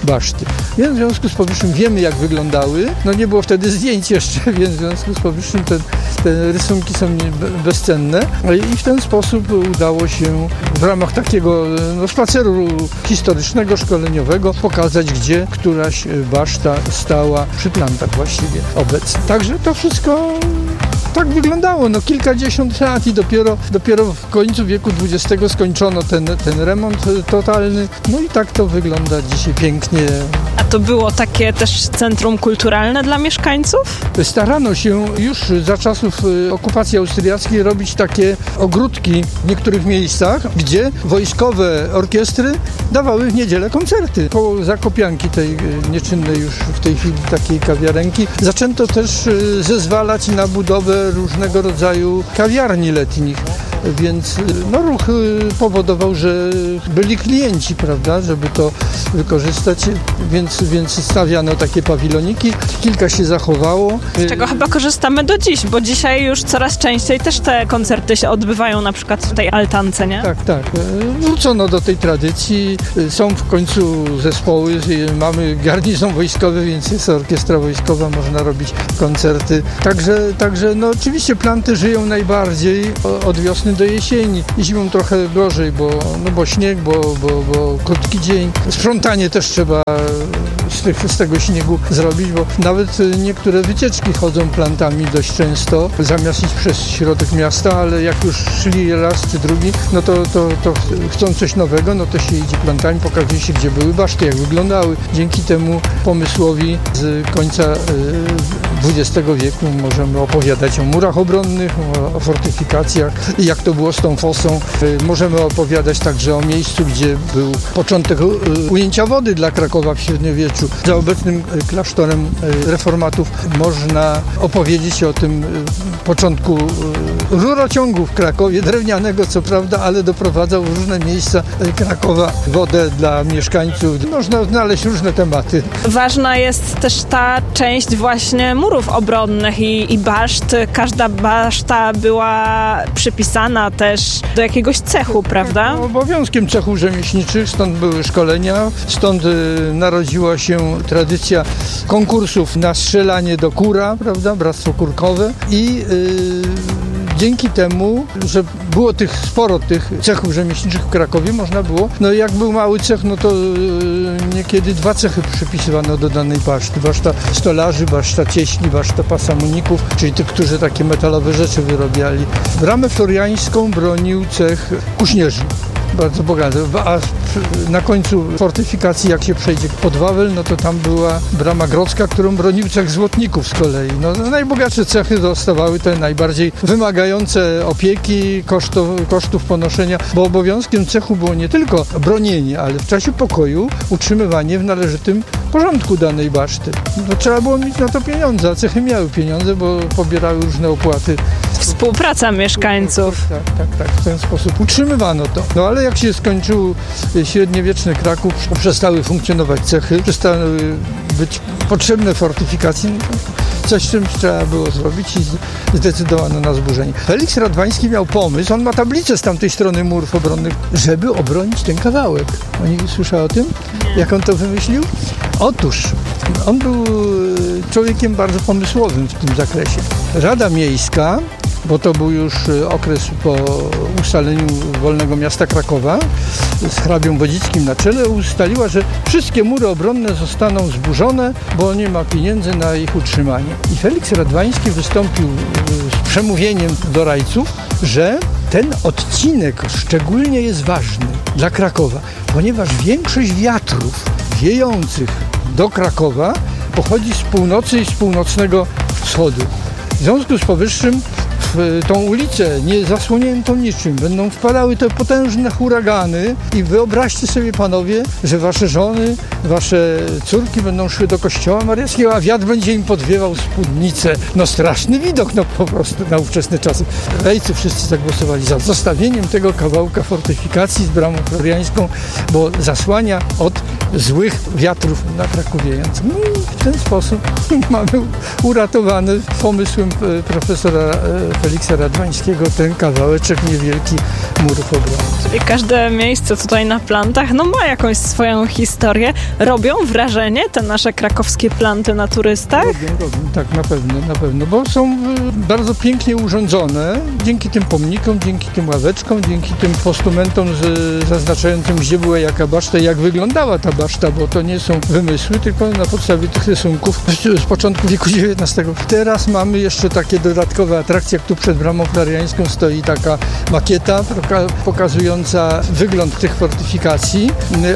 baszty. Więc w związku z powyższym wiemy, jak wyglądały. No nie było wtedy zdjęć jeszcze, więc w związku z powyższym te rysunki są bezcenne. I w ten sposób udało się w ramach takiego spaceru historycznego, szkoleniowego pokazać, gdzie któraś baszta stała przy plantach właściwie obecnie. Także to wszystko tak wyglądało, kilkadziesiąt lat i dopiero w końcu wieku XX skończono ten remont totalny. No i tak to wygląda dzisiaj pięknie. A to było takie też centrum kulturalne dla mieszkańców? Starano się już za czasów okupacji austriackiej robić takie ogródki w niektórych miejscach, gdzie wojskowe orkiestry dawały w niedzielę koncerty. Koło Zakopianki, tej nieczynnej już w tej chwili takiej kawiarenki, zaczęto też zezwalać na budowę różnego rodzaju kawiarni letnich. Więc ruch powodował, że byli klienci, prawda, żeby to wykorzystać, więc stawiano takie pawiloniki, kilka się zachowało. Z czego chyba korzystamy do dziś, bo dzisiaj już coraz częściej też te koncerty się odbywają na przykład w tej altance, nie? Tak. Wrócono do tej tradycji, są w końcu zespoły, mamy garnizon wojskowy, więc jest orkiestra wojskowa, można robić koncerty. Także oczywiście planty żyją najbardziej od wiosny do jesieni. Zimą trochę gorzej, bo śnieg, bo krótki dzień. Sprzątanie też trzeba z tego śniegu zrobić, bo nawet niektóre wycieczki chodzą plantami dość często, zamiast iść przez środek miasta, ale jak już szli raz czy drugi, no to chcą coś nowego, no to się idzie plantami, pokazuje się, gdzie były baszty, jak wyglądały. Dzięki temu pomysłowi z końca XX wieku możemy opowiadać o murach obronnych, o fortyfikacjach, jak to było z tą fosą. Możemy opowiadać także o miejscu, gdzie był początek ujęcia wody dla Krakowa w średniowieczu. Za obecnym klasztorem reformatów można opowiedzieć o tym początku rurociągu w Krakowie, drewnianego co prawda, ale doprowadzał w różne miejsca Krakowa wodę dla mieszkańców. Można znaleźć różne tematy. Ważna jest też ta część właśnie murów obronnych i baszt. Każda baszta była przypisana też do jakiegoś cechu, prawda? Obowiązkiem cechów rzemieślniczych, stąd były szkolenia, stąd narodziła się tradycja konkursów na strzelanie do kura, prawda, bractwo kurkowe i dzięki temu, że było sporo tych cechów rzemieślniczych w Krakowie, można było, jak był mały cech, to niekiedy 2 cechy przypisywano do danej baszty. Baszta stolarzy, baszta cieśli, baszta pasamuników, czyli tych, którzy takie metalowe rzeczy wyrabiali. Bramę floriańską bronił cech kuśnierzy. Bardzo bogaty. A na końcu fortyfikacji, jak się przejdzie pod Wawel, to tam była brama grodzka, którą bronił cech złotników z kolei. Najbogatsze cechy dostawały te najbardziej wymagające opieki, kosztów ponoszenia, bo obowiązkiem cechu było nie tylko bronienie, ale w czasie pokoju utrzymywanie w należytym porządku danej baszty. Trzeba było mieć na to pieniądze, a cechy miały pieniądze, bo pobierały różne opłaty. Współpraca mieszkańców. Tak, w ten sposób utrzymywano to. Ale jak się skończył średniowieczny Kraków, przestały funkcjonować cechy, przestały być potrzebne fortyfikacje, coś z czymś trzeba było zrobić i zdecydowano na zburzenie. Feliks Radwański miał pomysł, on ma tablicę z tamtej strony murów obronnych, żeby obronić ten kawałek. Pani słyszała o tym? Jak on to wymyślił? Otóż on był człowiekiem bardzo pomysłowym w tym zakresie. Rada Miejska, bo to był już okres po ustaleniu Wolnego Miasta Krakowa, z hrabią Wodzickim na czele, ustaliła, że wszystkie mury obronne zostaną zburzone, bo nie ma pieniędzy na ich utrzymanie. I Feliks Radwański wystąpił z przemówieniem do rajców, że ten odcinek szczególnie jest ważny dla Krakowa, ponieważ większość wiatrów wiejących do Krakowa pochodzi z północy i z północnego wschodu. W związku z powyższym w tą ulicę nie zasłoniętą niczym będą wpadały te potężne huragany i wyobraźcie sobie, panowie, że wasze żony, wasze córki będą szły do kościoła mariackiego, a wiatr będzie im podwiewał spódnicę. Straszny widok, po prostu na ówczesne czasy. Rejcy wszyscy zagłosowali za zostawieniem tego kawałka fortyfikacji z bramą floriańską, bo zasłania od złych wiatrów na Krakowiejąc. I w ten sposób mamy uratowany pomysłem profesora Feliksa Radwańskiego ten kawałeczek niewielki murów obrony. Czyli każde miejsce tutaj na plantach ma jakąś swoją historię. Robią wrażenie te nasze krakowskie planty na turystach? Robią, tak, na pewno, bo są bardzo pięknie urządzone dzięki tym pomnikom, dzięki tym ławeczkom, dzięki tym postumentom zaznaczającym, gdzie była jaka baszta i jak wyglądała ta baszta, bo to nie są wymysły, tylko na podstawie tych rysunków z początku wieku XIX. Teraz mamy jeszcze takie dodatkowe atrakcje, jak tu przed Bramą Floriańską stoi taka makieta pokazująca wygląd tych fortyfikacji,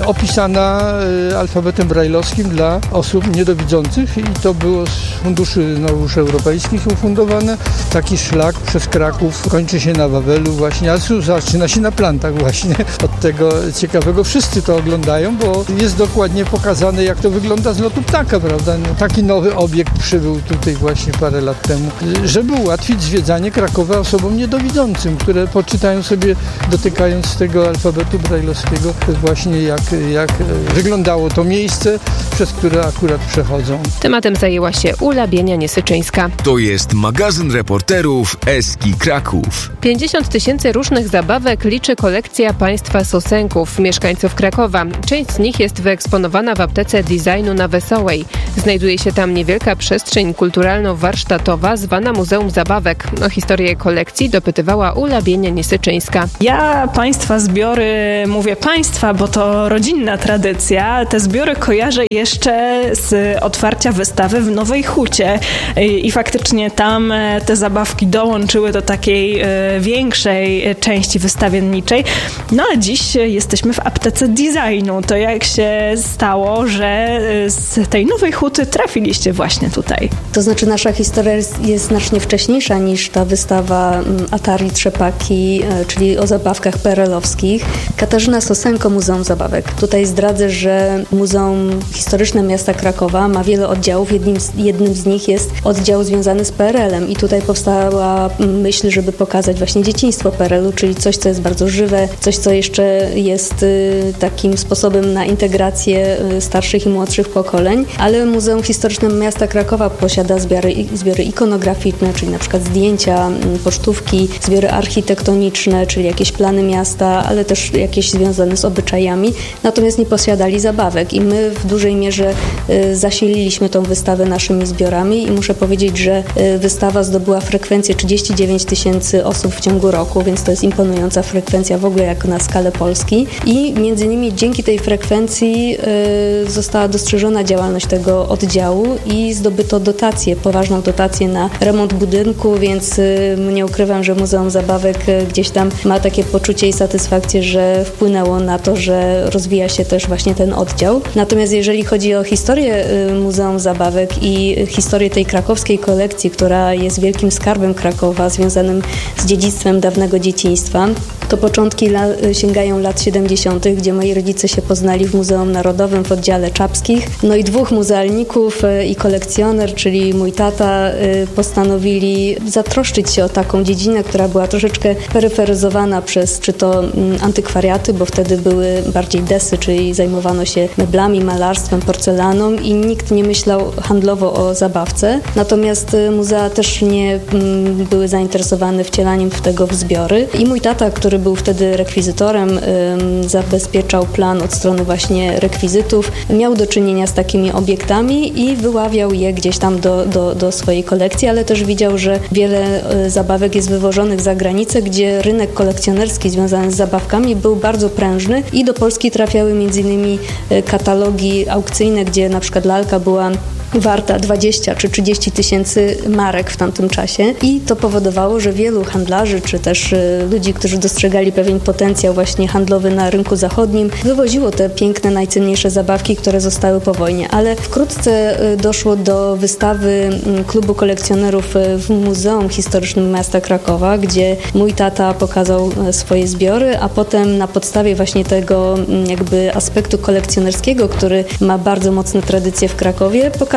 opisana alfabetem brajlowskim dla osób niedowidzących i to było z funduszy nauczy europejskich ufundowane. Taki szlak przez Kraków kończy się na Wawelu właśnie, a zaczyna się na plantach właśnie. Od tego ciekawego wszyscy to oglądają, bo jest dokładnie pokazane, jak to wygląda z lotu ptaka, prawda? Taki nowy obiekt przybył tutaj właśnie parę lat temu, żeby ułatwić zwiedzanie Krakowa osobom niedowidzącym, które poczytają sobie, dotykając tego alfabetu brajlowskiego, właśnie jak wyglądało to miejsce, przez które akurat przechodzą. Tematem zajęła się Ula Bienia-Niesyczyńska. To jest magazyn reporterów Eski Kraków. 50 000 różnych zabawek liczy kolekcja państwa Sosenków, mieszkańców Krakowa. Część z nich jest wyeksponowana w aptece designu na Wesołej. Znajduje się tam niewielka przestrzeń kulturalno-warsztatowa zwana Muzeum Zabawek. O historię kolekcji dopytywała Ula Bienia-Niesyczyńska. Ja państwa zbiory, mówię państwa, bo to rodzinna tradycja. Te zbiory kojarzę jeszcze z otwarcia wystawy w Nowej Hucie i faktycznie tam te zabawki dołączyły do takiej większej części wystawienniczej. A dziś jesteśmy w aptece designu. To jak się stało, że z tej Nowej Huty trafiliście właśnie tutaj? To znaczy nasza historia jest znacznie wcześniejsza niż ta wystawa Atari Trzepaki, czyli o zabawkach PRL-owskich. Katarzyna Sosenko, Muzeum Zabawek. Tutaj zdradzę, że Muzeum Historyczne Miasta Krakowa ma wiele oddziałów. Jednym z nich jest oddział związany z PRL-em i tutaj powstała myśl, żeby pokazać właśnie dzieciństwo PRL-u, czyli coś, co jest bardzo żywe, coś, co jeszcze jest takim sposobem na integrację starszych i młodszych pokoleń, ale Muzeum Historyczne Miasta Krakowa posiada zbiory ikonograficzne, czyli na przykład zdjęcia, pocztówki, zbiory architektoniczne, czyli jakieś plany miasta, ale też jakieś związane z obyczajami, natomiast nie posiadali zabawek i my w dużej mierze zasililiśmy tą wystawę naszymi zbiorami i muszę powiedzieć, że wystawa zdobyła frekwencję 39 000 osób w ciągu roku, więc to jest imponująca frekwencja w ogóle jak na skalę Polski i między innymi dzięki tej frekwencji została dostrzeżona działalność tego oddziału i zdobyto poważną dotację na remont budynku, więc nie ukrywam, że Muzeum Zabawek gdzieś tam ma takie poczucie i satysfakcję, że wpłynęło na to, że rozwija się też właśnie ten oddział. Natomiast jeżeli chodzi o historię Muzeum Zabawek i historię tej krakowskiej kolekcji, która jest wielkim skarbem Krakowa, związanym z dziedzictwem dawnego dzieciństwa, to początki sięgają lat 70., gdzie moi rodzice się poznali w Muzeum Narodowym w oddziale Czapskich. I dwóch muzealników i kolekcjoner, czyli mój tata, postanowili zatroszczyć się o taką dziedzinę, która była troszeczkę peryferyzowana przez czy to antykwariaty, bo wtedy były bardziej desy, czyli zajmowano się meblami, malarstwem, porcelaną i nikt nie myślał handlowo o zabawce. Natomiast muzea też nie były zainteresowane wcielaniem tego w zbiory. I mój tata, który był wtedy rekwizytorem, zabezpieczał plan od strony właśnie rekwizytów, miał do czynienia z takimi obiektami i wyławiał je gdzieś tam do swojej kolekcji, ale też widział, że wiele zabawek jest wywożonych za granicę, gdzie rynek kolekcjonerski związany z zabawkami był bardzo prężny i do Polski trafiały m.in. katalogi aukcyjne, gdzie na przykład lalka była warta 20 czy 30 tysięcy marek w tamtym czasie i to powodowało, że wielu handlarzy czy też ludzi, którzy dostrzegali pewien potencjał właśnie handlowy na rynku zachodnim, wywoziło te piękne, najcenniejsze zabawki, które zostały po wojnie. Ale wkrótce doszło do wystawy Klubu Kolekcjonerów w Muzeum Historycznym Miasta Krakowa, gdzie mój tata pokazał swoje zbiory, a potem na podstawie właśnie tego jakby aspektu kolekcjonerskiego, który ma bardzo mocne tradycje w Krakowie, pokazał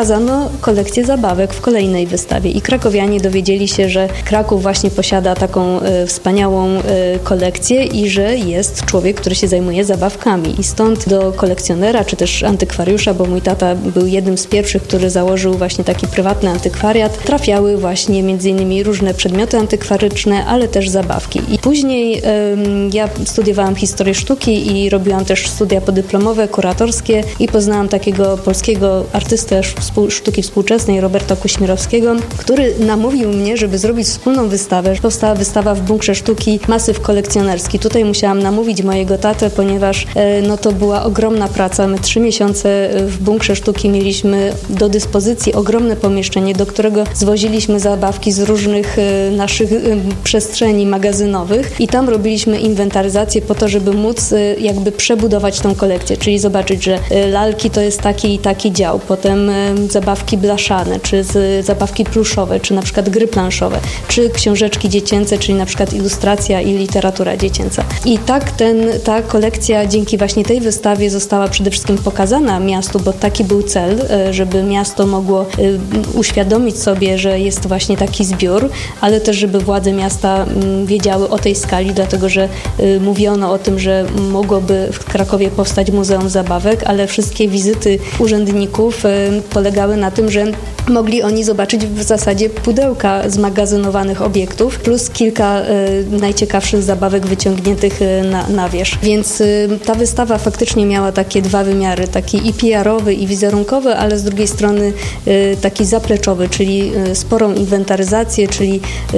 pokazano kolekcję zabawek w kolejnej wystawie i krakowianie dowiedzieli się, że Kraków właśnie posiada taką wspaniałą kolekcję i że jest człowiek, który się zajmuje zabawkami. I stąd do kolekcjonera, czy też antykwariusza, bo mój tata był jednym z pierwszych, który założył właśnie taki prywatny antykwariat, trafiały właśnie między innymi różne przedmioty antykwaryczne, ale też zabawki. I później ja studiowałam historię sztuki i robiłam też studia podyplomowe, kuratorskie i poznałam takiego polskiego artystę sztuki współczesnej, Roberta Kuśmirowskiego, który namówił mnie, żeby zrobić wspólną wystawę. Powstała wystawa w Bunkrze Sztuki Masyw Kolekcjonerski. Tutaj musiałam namówić mojego tatę, ponieważ to była ogromna praca. My 3 miesiące w Bunkrze Sztuki mieliśmy do dyspozycji ogromne pomieszczenie, do którego zwoziliśmy zabawki z różnych naszych przestrzeni magazynowych i tam robiliśmy inwentaryzację po to, żeby móc jakby przebudować tą kolekcję, czyli zobaczyć, że lalki to jest taki i taki dział, potem zabawki blaszane, czy zabawki pluszowe, czy na przykład gry planszowe, czy książeczki dziecięce, czyli na przykład ilustracja i literatura dziecięca. I tak ta kolekcja dzięki właśnie tej wystawie została przede wszystkim pokazana miastu, bo taki był cel, żeby miasto mogło uświadomić sobie, że jest właśnie taki zbiór, ale też żeby władze miasta wiedziały o tej skali, dlatego że mówiono o tym, że mogłoby w Krakowie powstać Muzeum Zabawek, ale wszystkie wizyty urzędników polegały na tym, że mogli oni zobaczyć w zasadzie pudełka zmagazynowanych obiektów plus kilka najciekawszych zabawek wyciągniętych na wierzch. Więc ta wystawa faktycznie miała takie dwa wymiary, taki i PR-owy, i wizerunkowy, ale z drugiej strony taki zapleczowy, czyli sporą inwentaryzację, czyli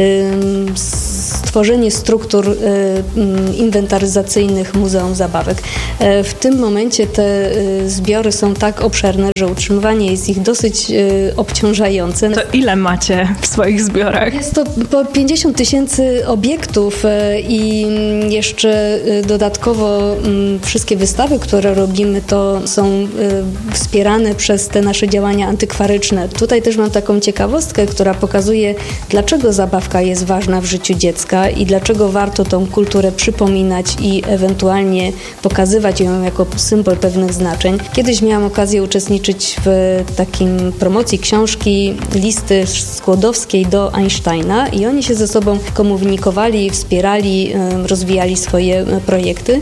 stworzenie struktur inwentaryzacyjnych Muzeum Zabawek. W tym momencie te zbiory są tak obszerne, że utrzymywanie jest ich dosyć obciążające. To ile macie w swoich zbiorach? Jest to po 50 000 obiektów i jeszcze dodatkowo wszystkie wystawy, które robimy, to są wspierane przez te nasze działania antykwaryczne. Tutaj też mam taką ciekawostkę, która pokazuje, dlaczego zabawka jest ważna w życiu dziecka i dlaczego warto tą kulturę przypominać i ewentualnie pokazywać ją jako symbol pewnych znaczeń. Kiedyś miałam okazję uczestniczyć w takim promocji książki Listy Skłodowskiej do Einsteina i oni się ze sobą komunikowali, wspierali, rozwijali swoje projekty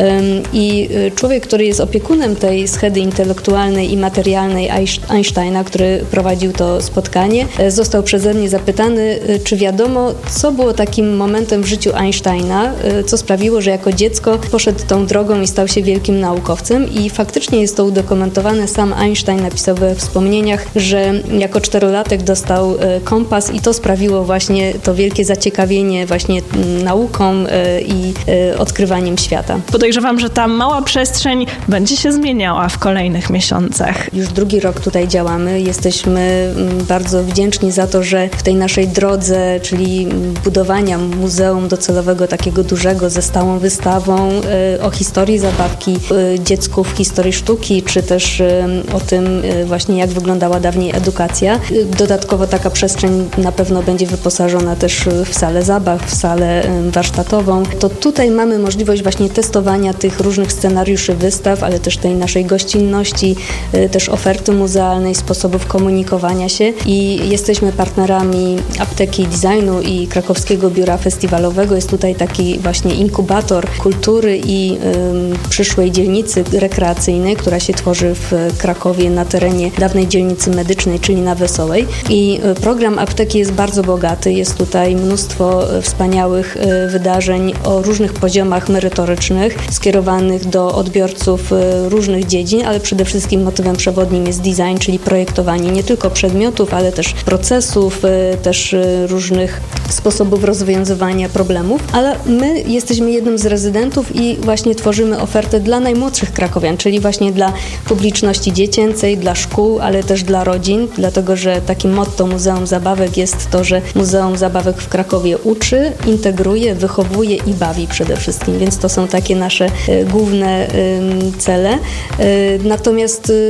i człowiek, który jest opiekunem tej schedy intelektualnej i materialnej Einsteina, który prowadził to spotkanie, został przeze mnie zapytany, czy wiadomo, co było takim momentem w życiu Einsteina, co sprawiło, że jako dziecko poszedł tą drogą i stał się wielkim naukowcem i faktycznie jest to udokumentowane. Sam Einstein napisał we wspomnieniach, że jako 4-latek dostał kompas i to sprawiło właśnie to wielkie zaciekawienie właśnie nauką i odkrywaniem świata. Podejrzewam, że ta mała przestrzeń będzie się zmieniała w kolejnych miesiącach. Już drugi rok tutaj działamy. Jesteśmy bardzo wdzięczni za to, że w tej naszej drodze, czyli budowania muzeum docelowego takiego dużego ze stałą wystawą o historii zabawki, dziecku w historii sztuki, czy też o tym właśnie jak wyglądała dawniej edukacja. Dodatkowo taka przestrzeń na pewno będzie wyposażona też w salę zabaw, w salę warsztatową. To tutaj mamy możliwość właśnie testowania tych różnych scenariuszy wystaw, ale też tej naszej gościnności, też oferty muzealnej, sposobów komunikowania się i jesteśmy partnerami Apteki Designu i Krakowskiego Biura Festiwalowego. Jest tutaj taki właśnie inkubator kultury i przyszłej dzielnicy rekreacyjnej, która się tworzy w Krakowie na terenie dawnej dzielnicy medycznej, czyli na Wesołej. I program Apteki jest bardzo bogaty. Jest tutaj mnóstwo wspaniałych wydarzeń o różnych poziomach merytorycznych, skierowanych do odbiorców różnych dziedzin, ale przede wszystkim motywem przewodnim jest design, czyli projektowanie nie tylko przedmiotów, ale też procesów, też różnych sposobów rozwiązywania problemów. Ale my jesteśmy jednym z rezydentów i właśnie tworzymy ofertę dla najmłodszych krakowian, czyli właśnie dla publiczności dziecięcej, dla szkół, ale też dla rodzin, dlatego że takim motto Muzeum Zabawek jest to, że Muzeum Zabawek w Krakowie uczy, integruje, wychowuje i bawi przede wszystkim, więc to są takie nasze główne cele. Natomiast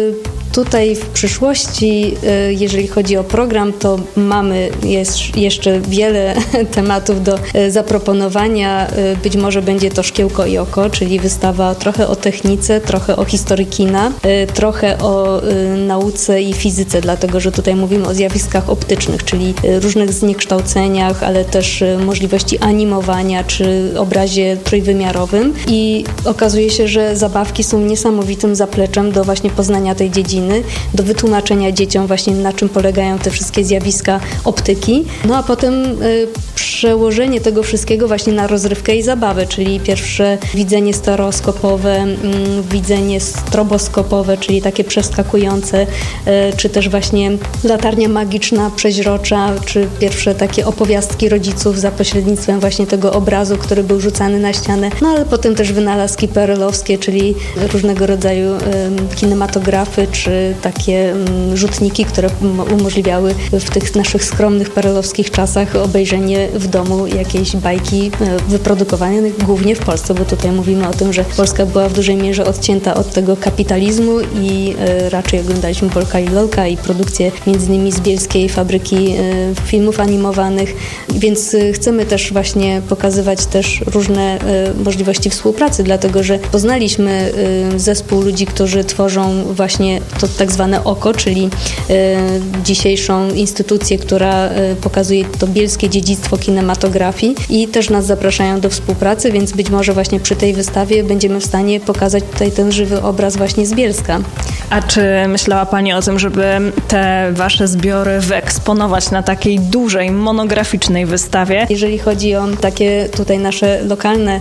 Tutaj w przyszłości, jeżeli chodzi o program, to mamy jeszcze wiele tematów do zaproponowania. Być może będzie to Szkiełko i oko, czyli wystawa trochę o technice, trochę o historii kina, trochę o nauce i fizyce, dlatego że tutaj mówimy o zjawiskach optycznych, czyli różnych zniekształceniach, ale też możliwości animowania czy obrazie trójwymiarowym. I okazuje się, że zabawki są niesamowitym zapleczem do właśnie poznania tej dziedziny, do wytłumaczenia dzieciom właśnie na czym polegają te wszystkie zjawiska optyki. No a potem przełożenie tego wszystkiego właśnie na rozrywkę i zabawę, czyli pierwsze widzenie stereoskopowe, widzenie stroboskopowe, czyli takie przeskakujące, czy też właśnie latarnia magiczna, przeźrocza, czy pierwsze takie opowiastki rodziców za pośrednictwem właśnie tego obrazu, który był rzucany na ścianę. No ale potem też wynalazki perelowskie, czyli różnego rodzaju kinematografy, czy takie rzutniki, które umożliwiały w tych naszych skromnych perelowskich czasach obejrzenie w domu jakiejś bajki wyprodukowanej głównie w Polsce, bo tutaj mówimy o tym, że Polska była w dużej mierze odcięta od tego kapitalizmu i raczej oglądaliśmy Bolka i Lolka i produkcję między innymi z bielskiej fabryki filmów animowanych, więc chcemy też właśnie pokazywać też różne możliwości współpracy, dlatego że poznaliśmy zespół ludzi, którzy tworzą właśnie to tak zwane OKO, czyli dzisiejszą instytucję, która pokazuje to bielskie dziedzictwo kinematografii i też nas zapraszają do współpracy, więc być może właśnie przy tej wystawie będziemy w stanie pokazać tutaj ten żywy obraz właśnie z Bielska. A czy myślała Pani o tym, żeby te Wasze zbiory wyeksponować na takiej dużej, monograficznej wystawie? Jeżeli chodzi o takie tutaj nasze lokalne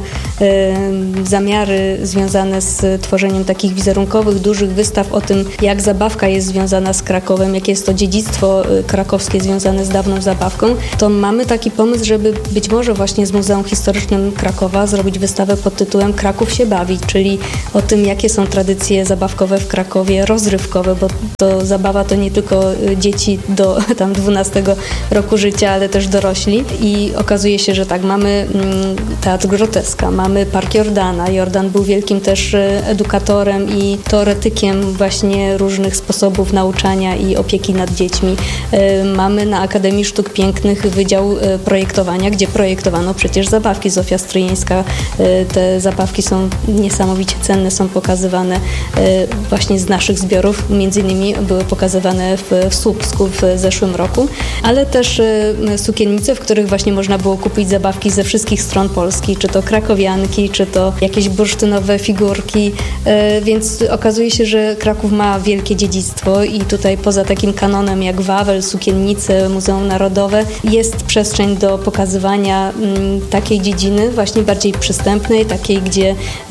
zamiary związane z tworzeniem takich wizerunkowych, dużych wystaw o tym, jak zabawka jest związana z Krakowem, jakie jest to dziedzictwo krakowskie związane z dawną zabawką, to mamy taki pomysł, żeby być może właśnie z Muzeum Historycznym Krakowa zrobić wystawę pod tytułem Kraków się bawi, czyli o tym, jakie są tradycje zabawkowe w Krakowie, rozrywkowe, bo to zabawa to nie tylko dzieci do tam 12 roku życia, ale też dorośli. I okazuje się, że tak, mamy Teatr Groteska, mamy Park Jordana. Jordan był wielkim też edukatorem i teoretykiem właśnie różnych sposobów nauczania i opieki nad dziećmi. Mamy na Akademii Sztuk Pięknych Wydział Projektowania, gdzie projektowano przecież zabawki. Zofia Stryjeńska. Te zabawki są niesamowicie cenne, są pokazywane właśnie z naszych zbiorów. Między innymi były pokazywane w Słupsku w zeszłym roku, ale też sukiennice, w których właśnie można było kupić zabawki ze wszystkich stron Polski, czy to krakowianki, czy to jakieś bursztynowe figurki, więc okazuje się, że Kraków ma wielkie dziedzictwo i tutaj poza takim kanonem jak Wawel, sukiennice, Muzeum Narodowe jest przestrzeń do pokazywania takiej dziedziny właśnie bardziej przystępnej, takiej, gdzie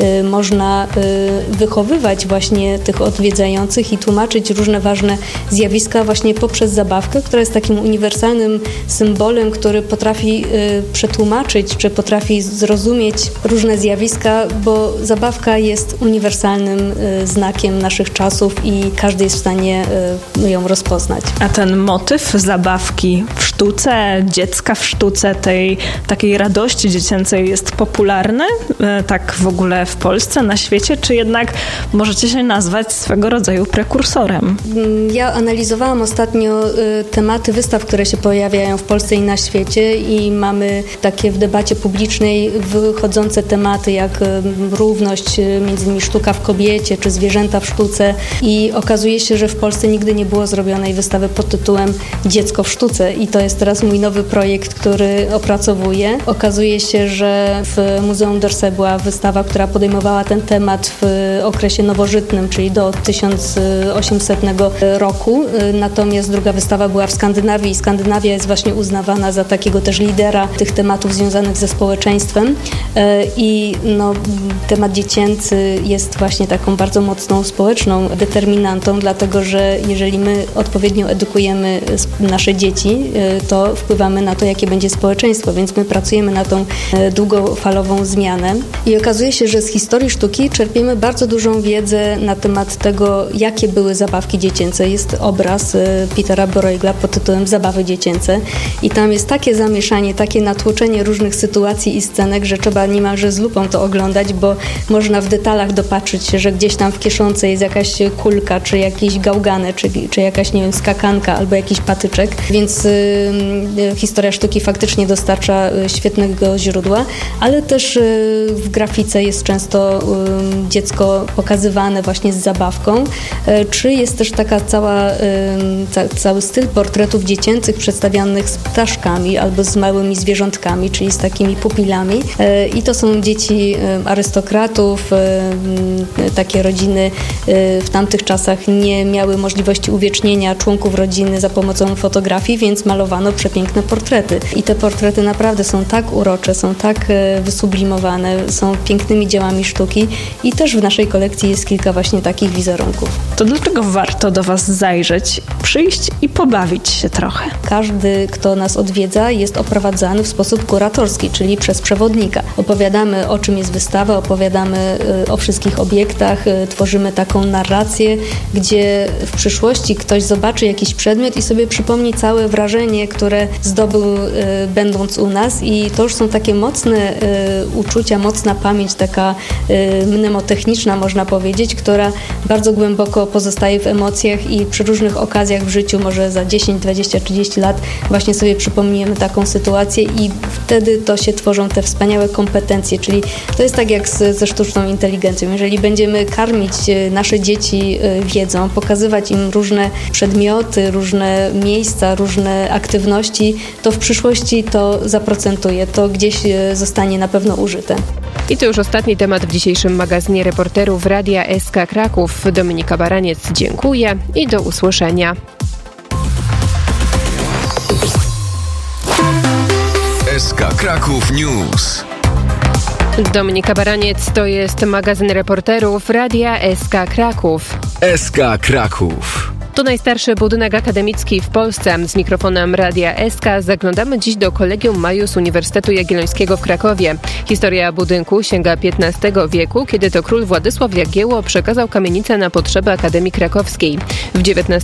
można wychowywać właśnie tych odwiedzających i tłumaczyć różne ważne zjawiska właśnie poprzez zabawkę, która jest takim uniwersalnym symbolem, który potrafi przetłumaczyć, czy potrafi zrozumieć różne zjawiska, bo zabawka jest uniwersalnym znakiem naszych czasów i każdy jest w stanie ją rozpoznać. A ten motyw zabawki w sztuce, dziecka w sztuce, tej takiej radości dziecięcej jest popularny? Tak w ogóle w Polsce, na świecie, czy jednak możecie się nazwać swego rodzaju prekursorem? Ja analizowałam ostatnio tematy wystaw, które się pojawiają w Polsce i na świecie i mamy takie w debacie publicznej wychodzące tematy jak równość, między innymi sztuka w kobiecie, czy zwierzęta w sztuce i okazuje się, że w Polsce nigdy nie było zrobionej wystawy pod tytułem Dziecko w sztuce i to jest teraz mój nowy projekt, który opracowuję. Okazuje się, że w Muzeum d'Orsay była wystawa, która podejmowała ten temat w okresie nowożytnym, czyli do 1800 roku. Natomiast druga wystawa była w Skandynawii i Skandynawia jest właśnie uznawana za takiego też lidera tych tematów związanych ze społeczeństwem i temat dziecięcy jest właśnie taką bardzo mocną społeczną determinantą, dlatego że jeżeli my odpowiednio edukujemy nasze dzieci, to wpływamy na to, jakie będzie społeczeństwo, więc my pracujemy na tą długofalową zmianę i okazuje się, że z historii sztuki czerpiemy bardzo dużą wiedzę na temat tego, jakie były zabawki dziecięce. Jest obraz Petera Bruegla pod tytułem Zabawy dziecięce i tam jest takie zamieszanie, takie natłoczenie różnych sytuacji i scenek, że trzeba niemalże z lupą to oglądać, bo można w detalach dopatrzyć się, że gdzieś tam w kieszonce jest jakaś kulka, piłka, czy jakieś gałgany, czy jakaś, nie wiem, skakanka albo jakiś patyczek, więc historia sztuki faktycznie dostarcza świetnego źródła, ale też w grafice jest często dziecko pokazywane właśnie z zabawką, czy jest też taka cały styl portretów dziecięcych przedstawianych z ptaszkami albo z małymi zwierzątkami, czyli z takimi pupilami. I to są dzieci arystokratów. Takie rodziny w tamtych czasach nie miały możliwości uwiecznienia członków rodziny za pomocą fotografii, więc malowano przepiękne portrety. I te portrety naprawdę są tak urocze, są tak wysublimowane, są pięknymi dziełami sztuki i też w naszej kolekcji jest kilka właśnie takich wizerunków. To dlaczego warto do Was zajrzeć, przyjść i pobawić się trochę? Każdy, kto nas odwiedza, jest oprowadzany w sposób kuratorski, czyli przez przewodnika. Opowiadamy, o czym jest wystawa, opowiadamy o wszystkich obiektach, tworzymy taką narrację, gdzie w przyszłości ktoś zobaczy jakiś przedmiot i sobie przypomni całe wrażenie, które zdobył będąc u nas, i to już są takie mocne uczucia, mocna pamięć, taka mnemotechniczna, można powiedzieć, która bardzo głęboko pozostaje w emocjach i przy różnych okazjach w życiu, może za 10, 20, 30 lat właśnie sobie przypomniemy taką sytuację i wtedy to się tworzą te wspaniałe kompetencje, czyli to jest tak jak ze sztuczną inteligencją. Jeżeli będziemy karmić nasze dzieci wiedzą, pokazywać im różne przedmioty, różne miejsca, różne aktywności, to w przyszłości to zaprocentuje, to gdzieś zostanie na pewno użyte. I to już ostatni temat w dzisiejszym magazynie reporterów Radia SK Kraków. Dominika Baraniec, dziękuję i do usłyszenia. SK Kraków News. Dominika Baraniec, to jest magazyn reporterów Radia SK Kraków. SK Kraków. To najstarszy budynek akademicki w Polsce. Z mikrofonem Radia SK zaglądamy dziś do Collegium Maius Uniwersytetu Jagiellońskiego w Krakowie. Historia budynku sięga XV wieku, kiedy to król Władysław Jagiełło przekazał kamienicę na potrzeby Akademii Krakowskiej. W XIX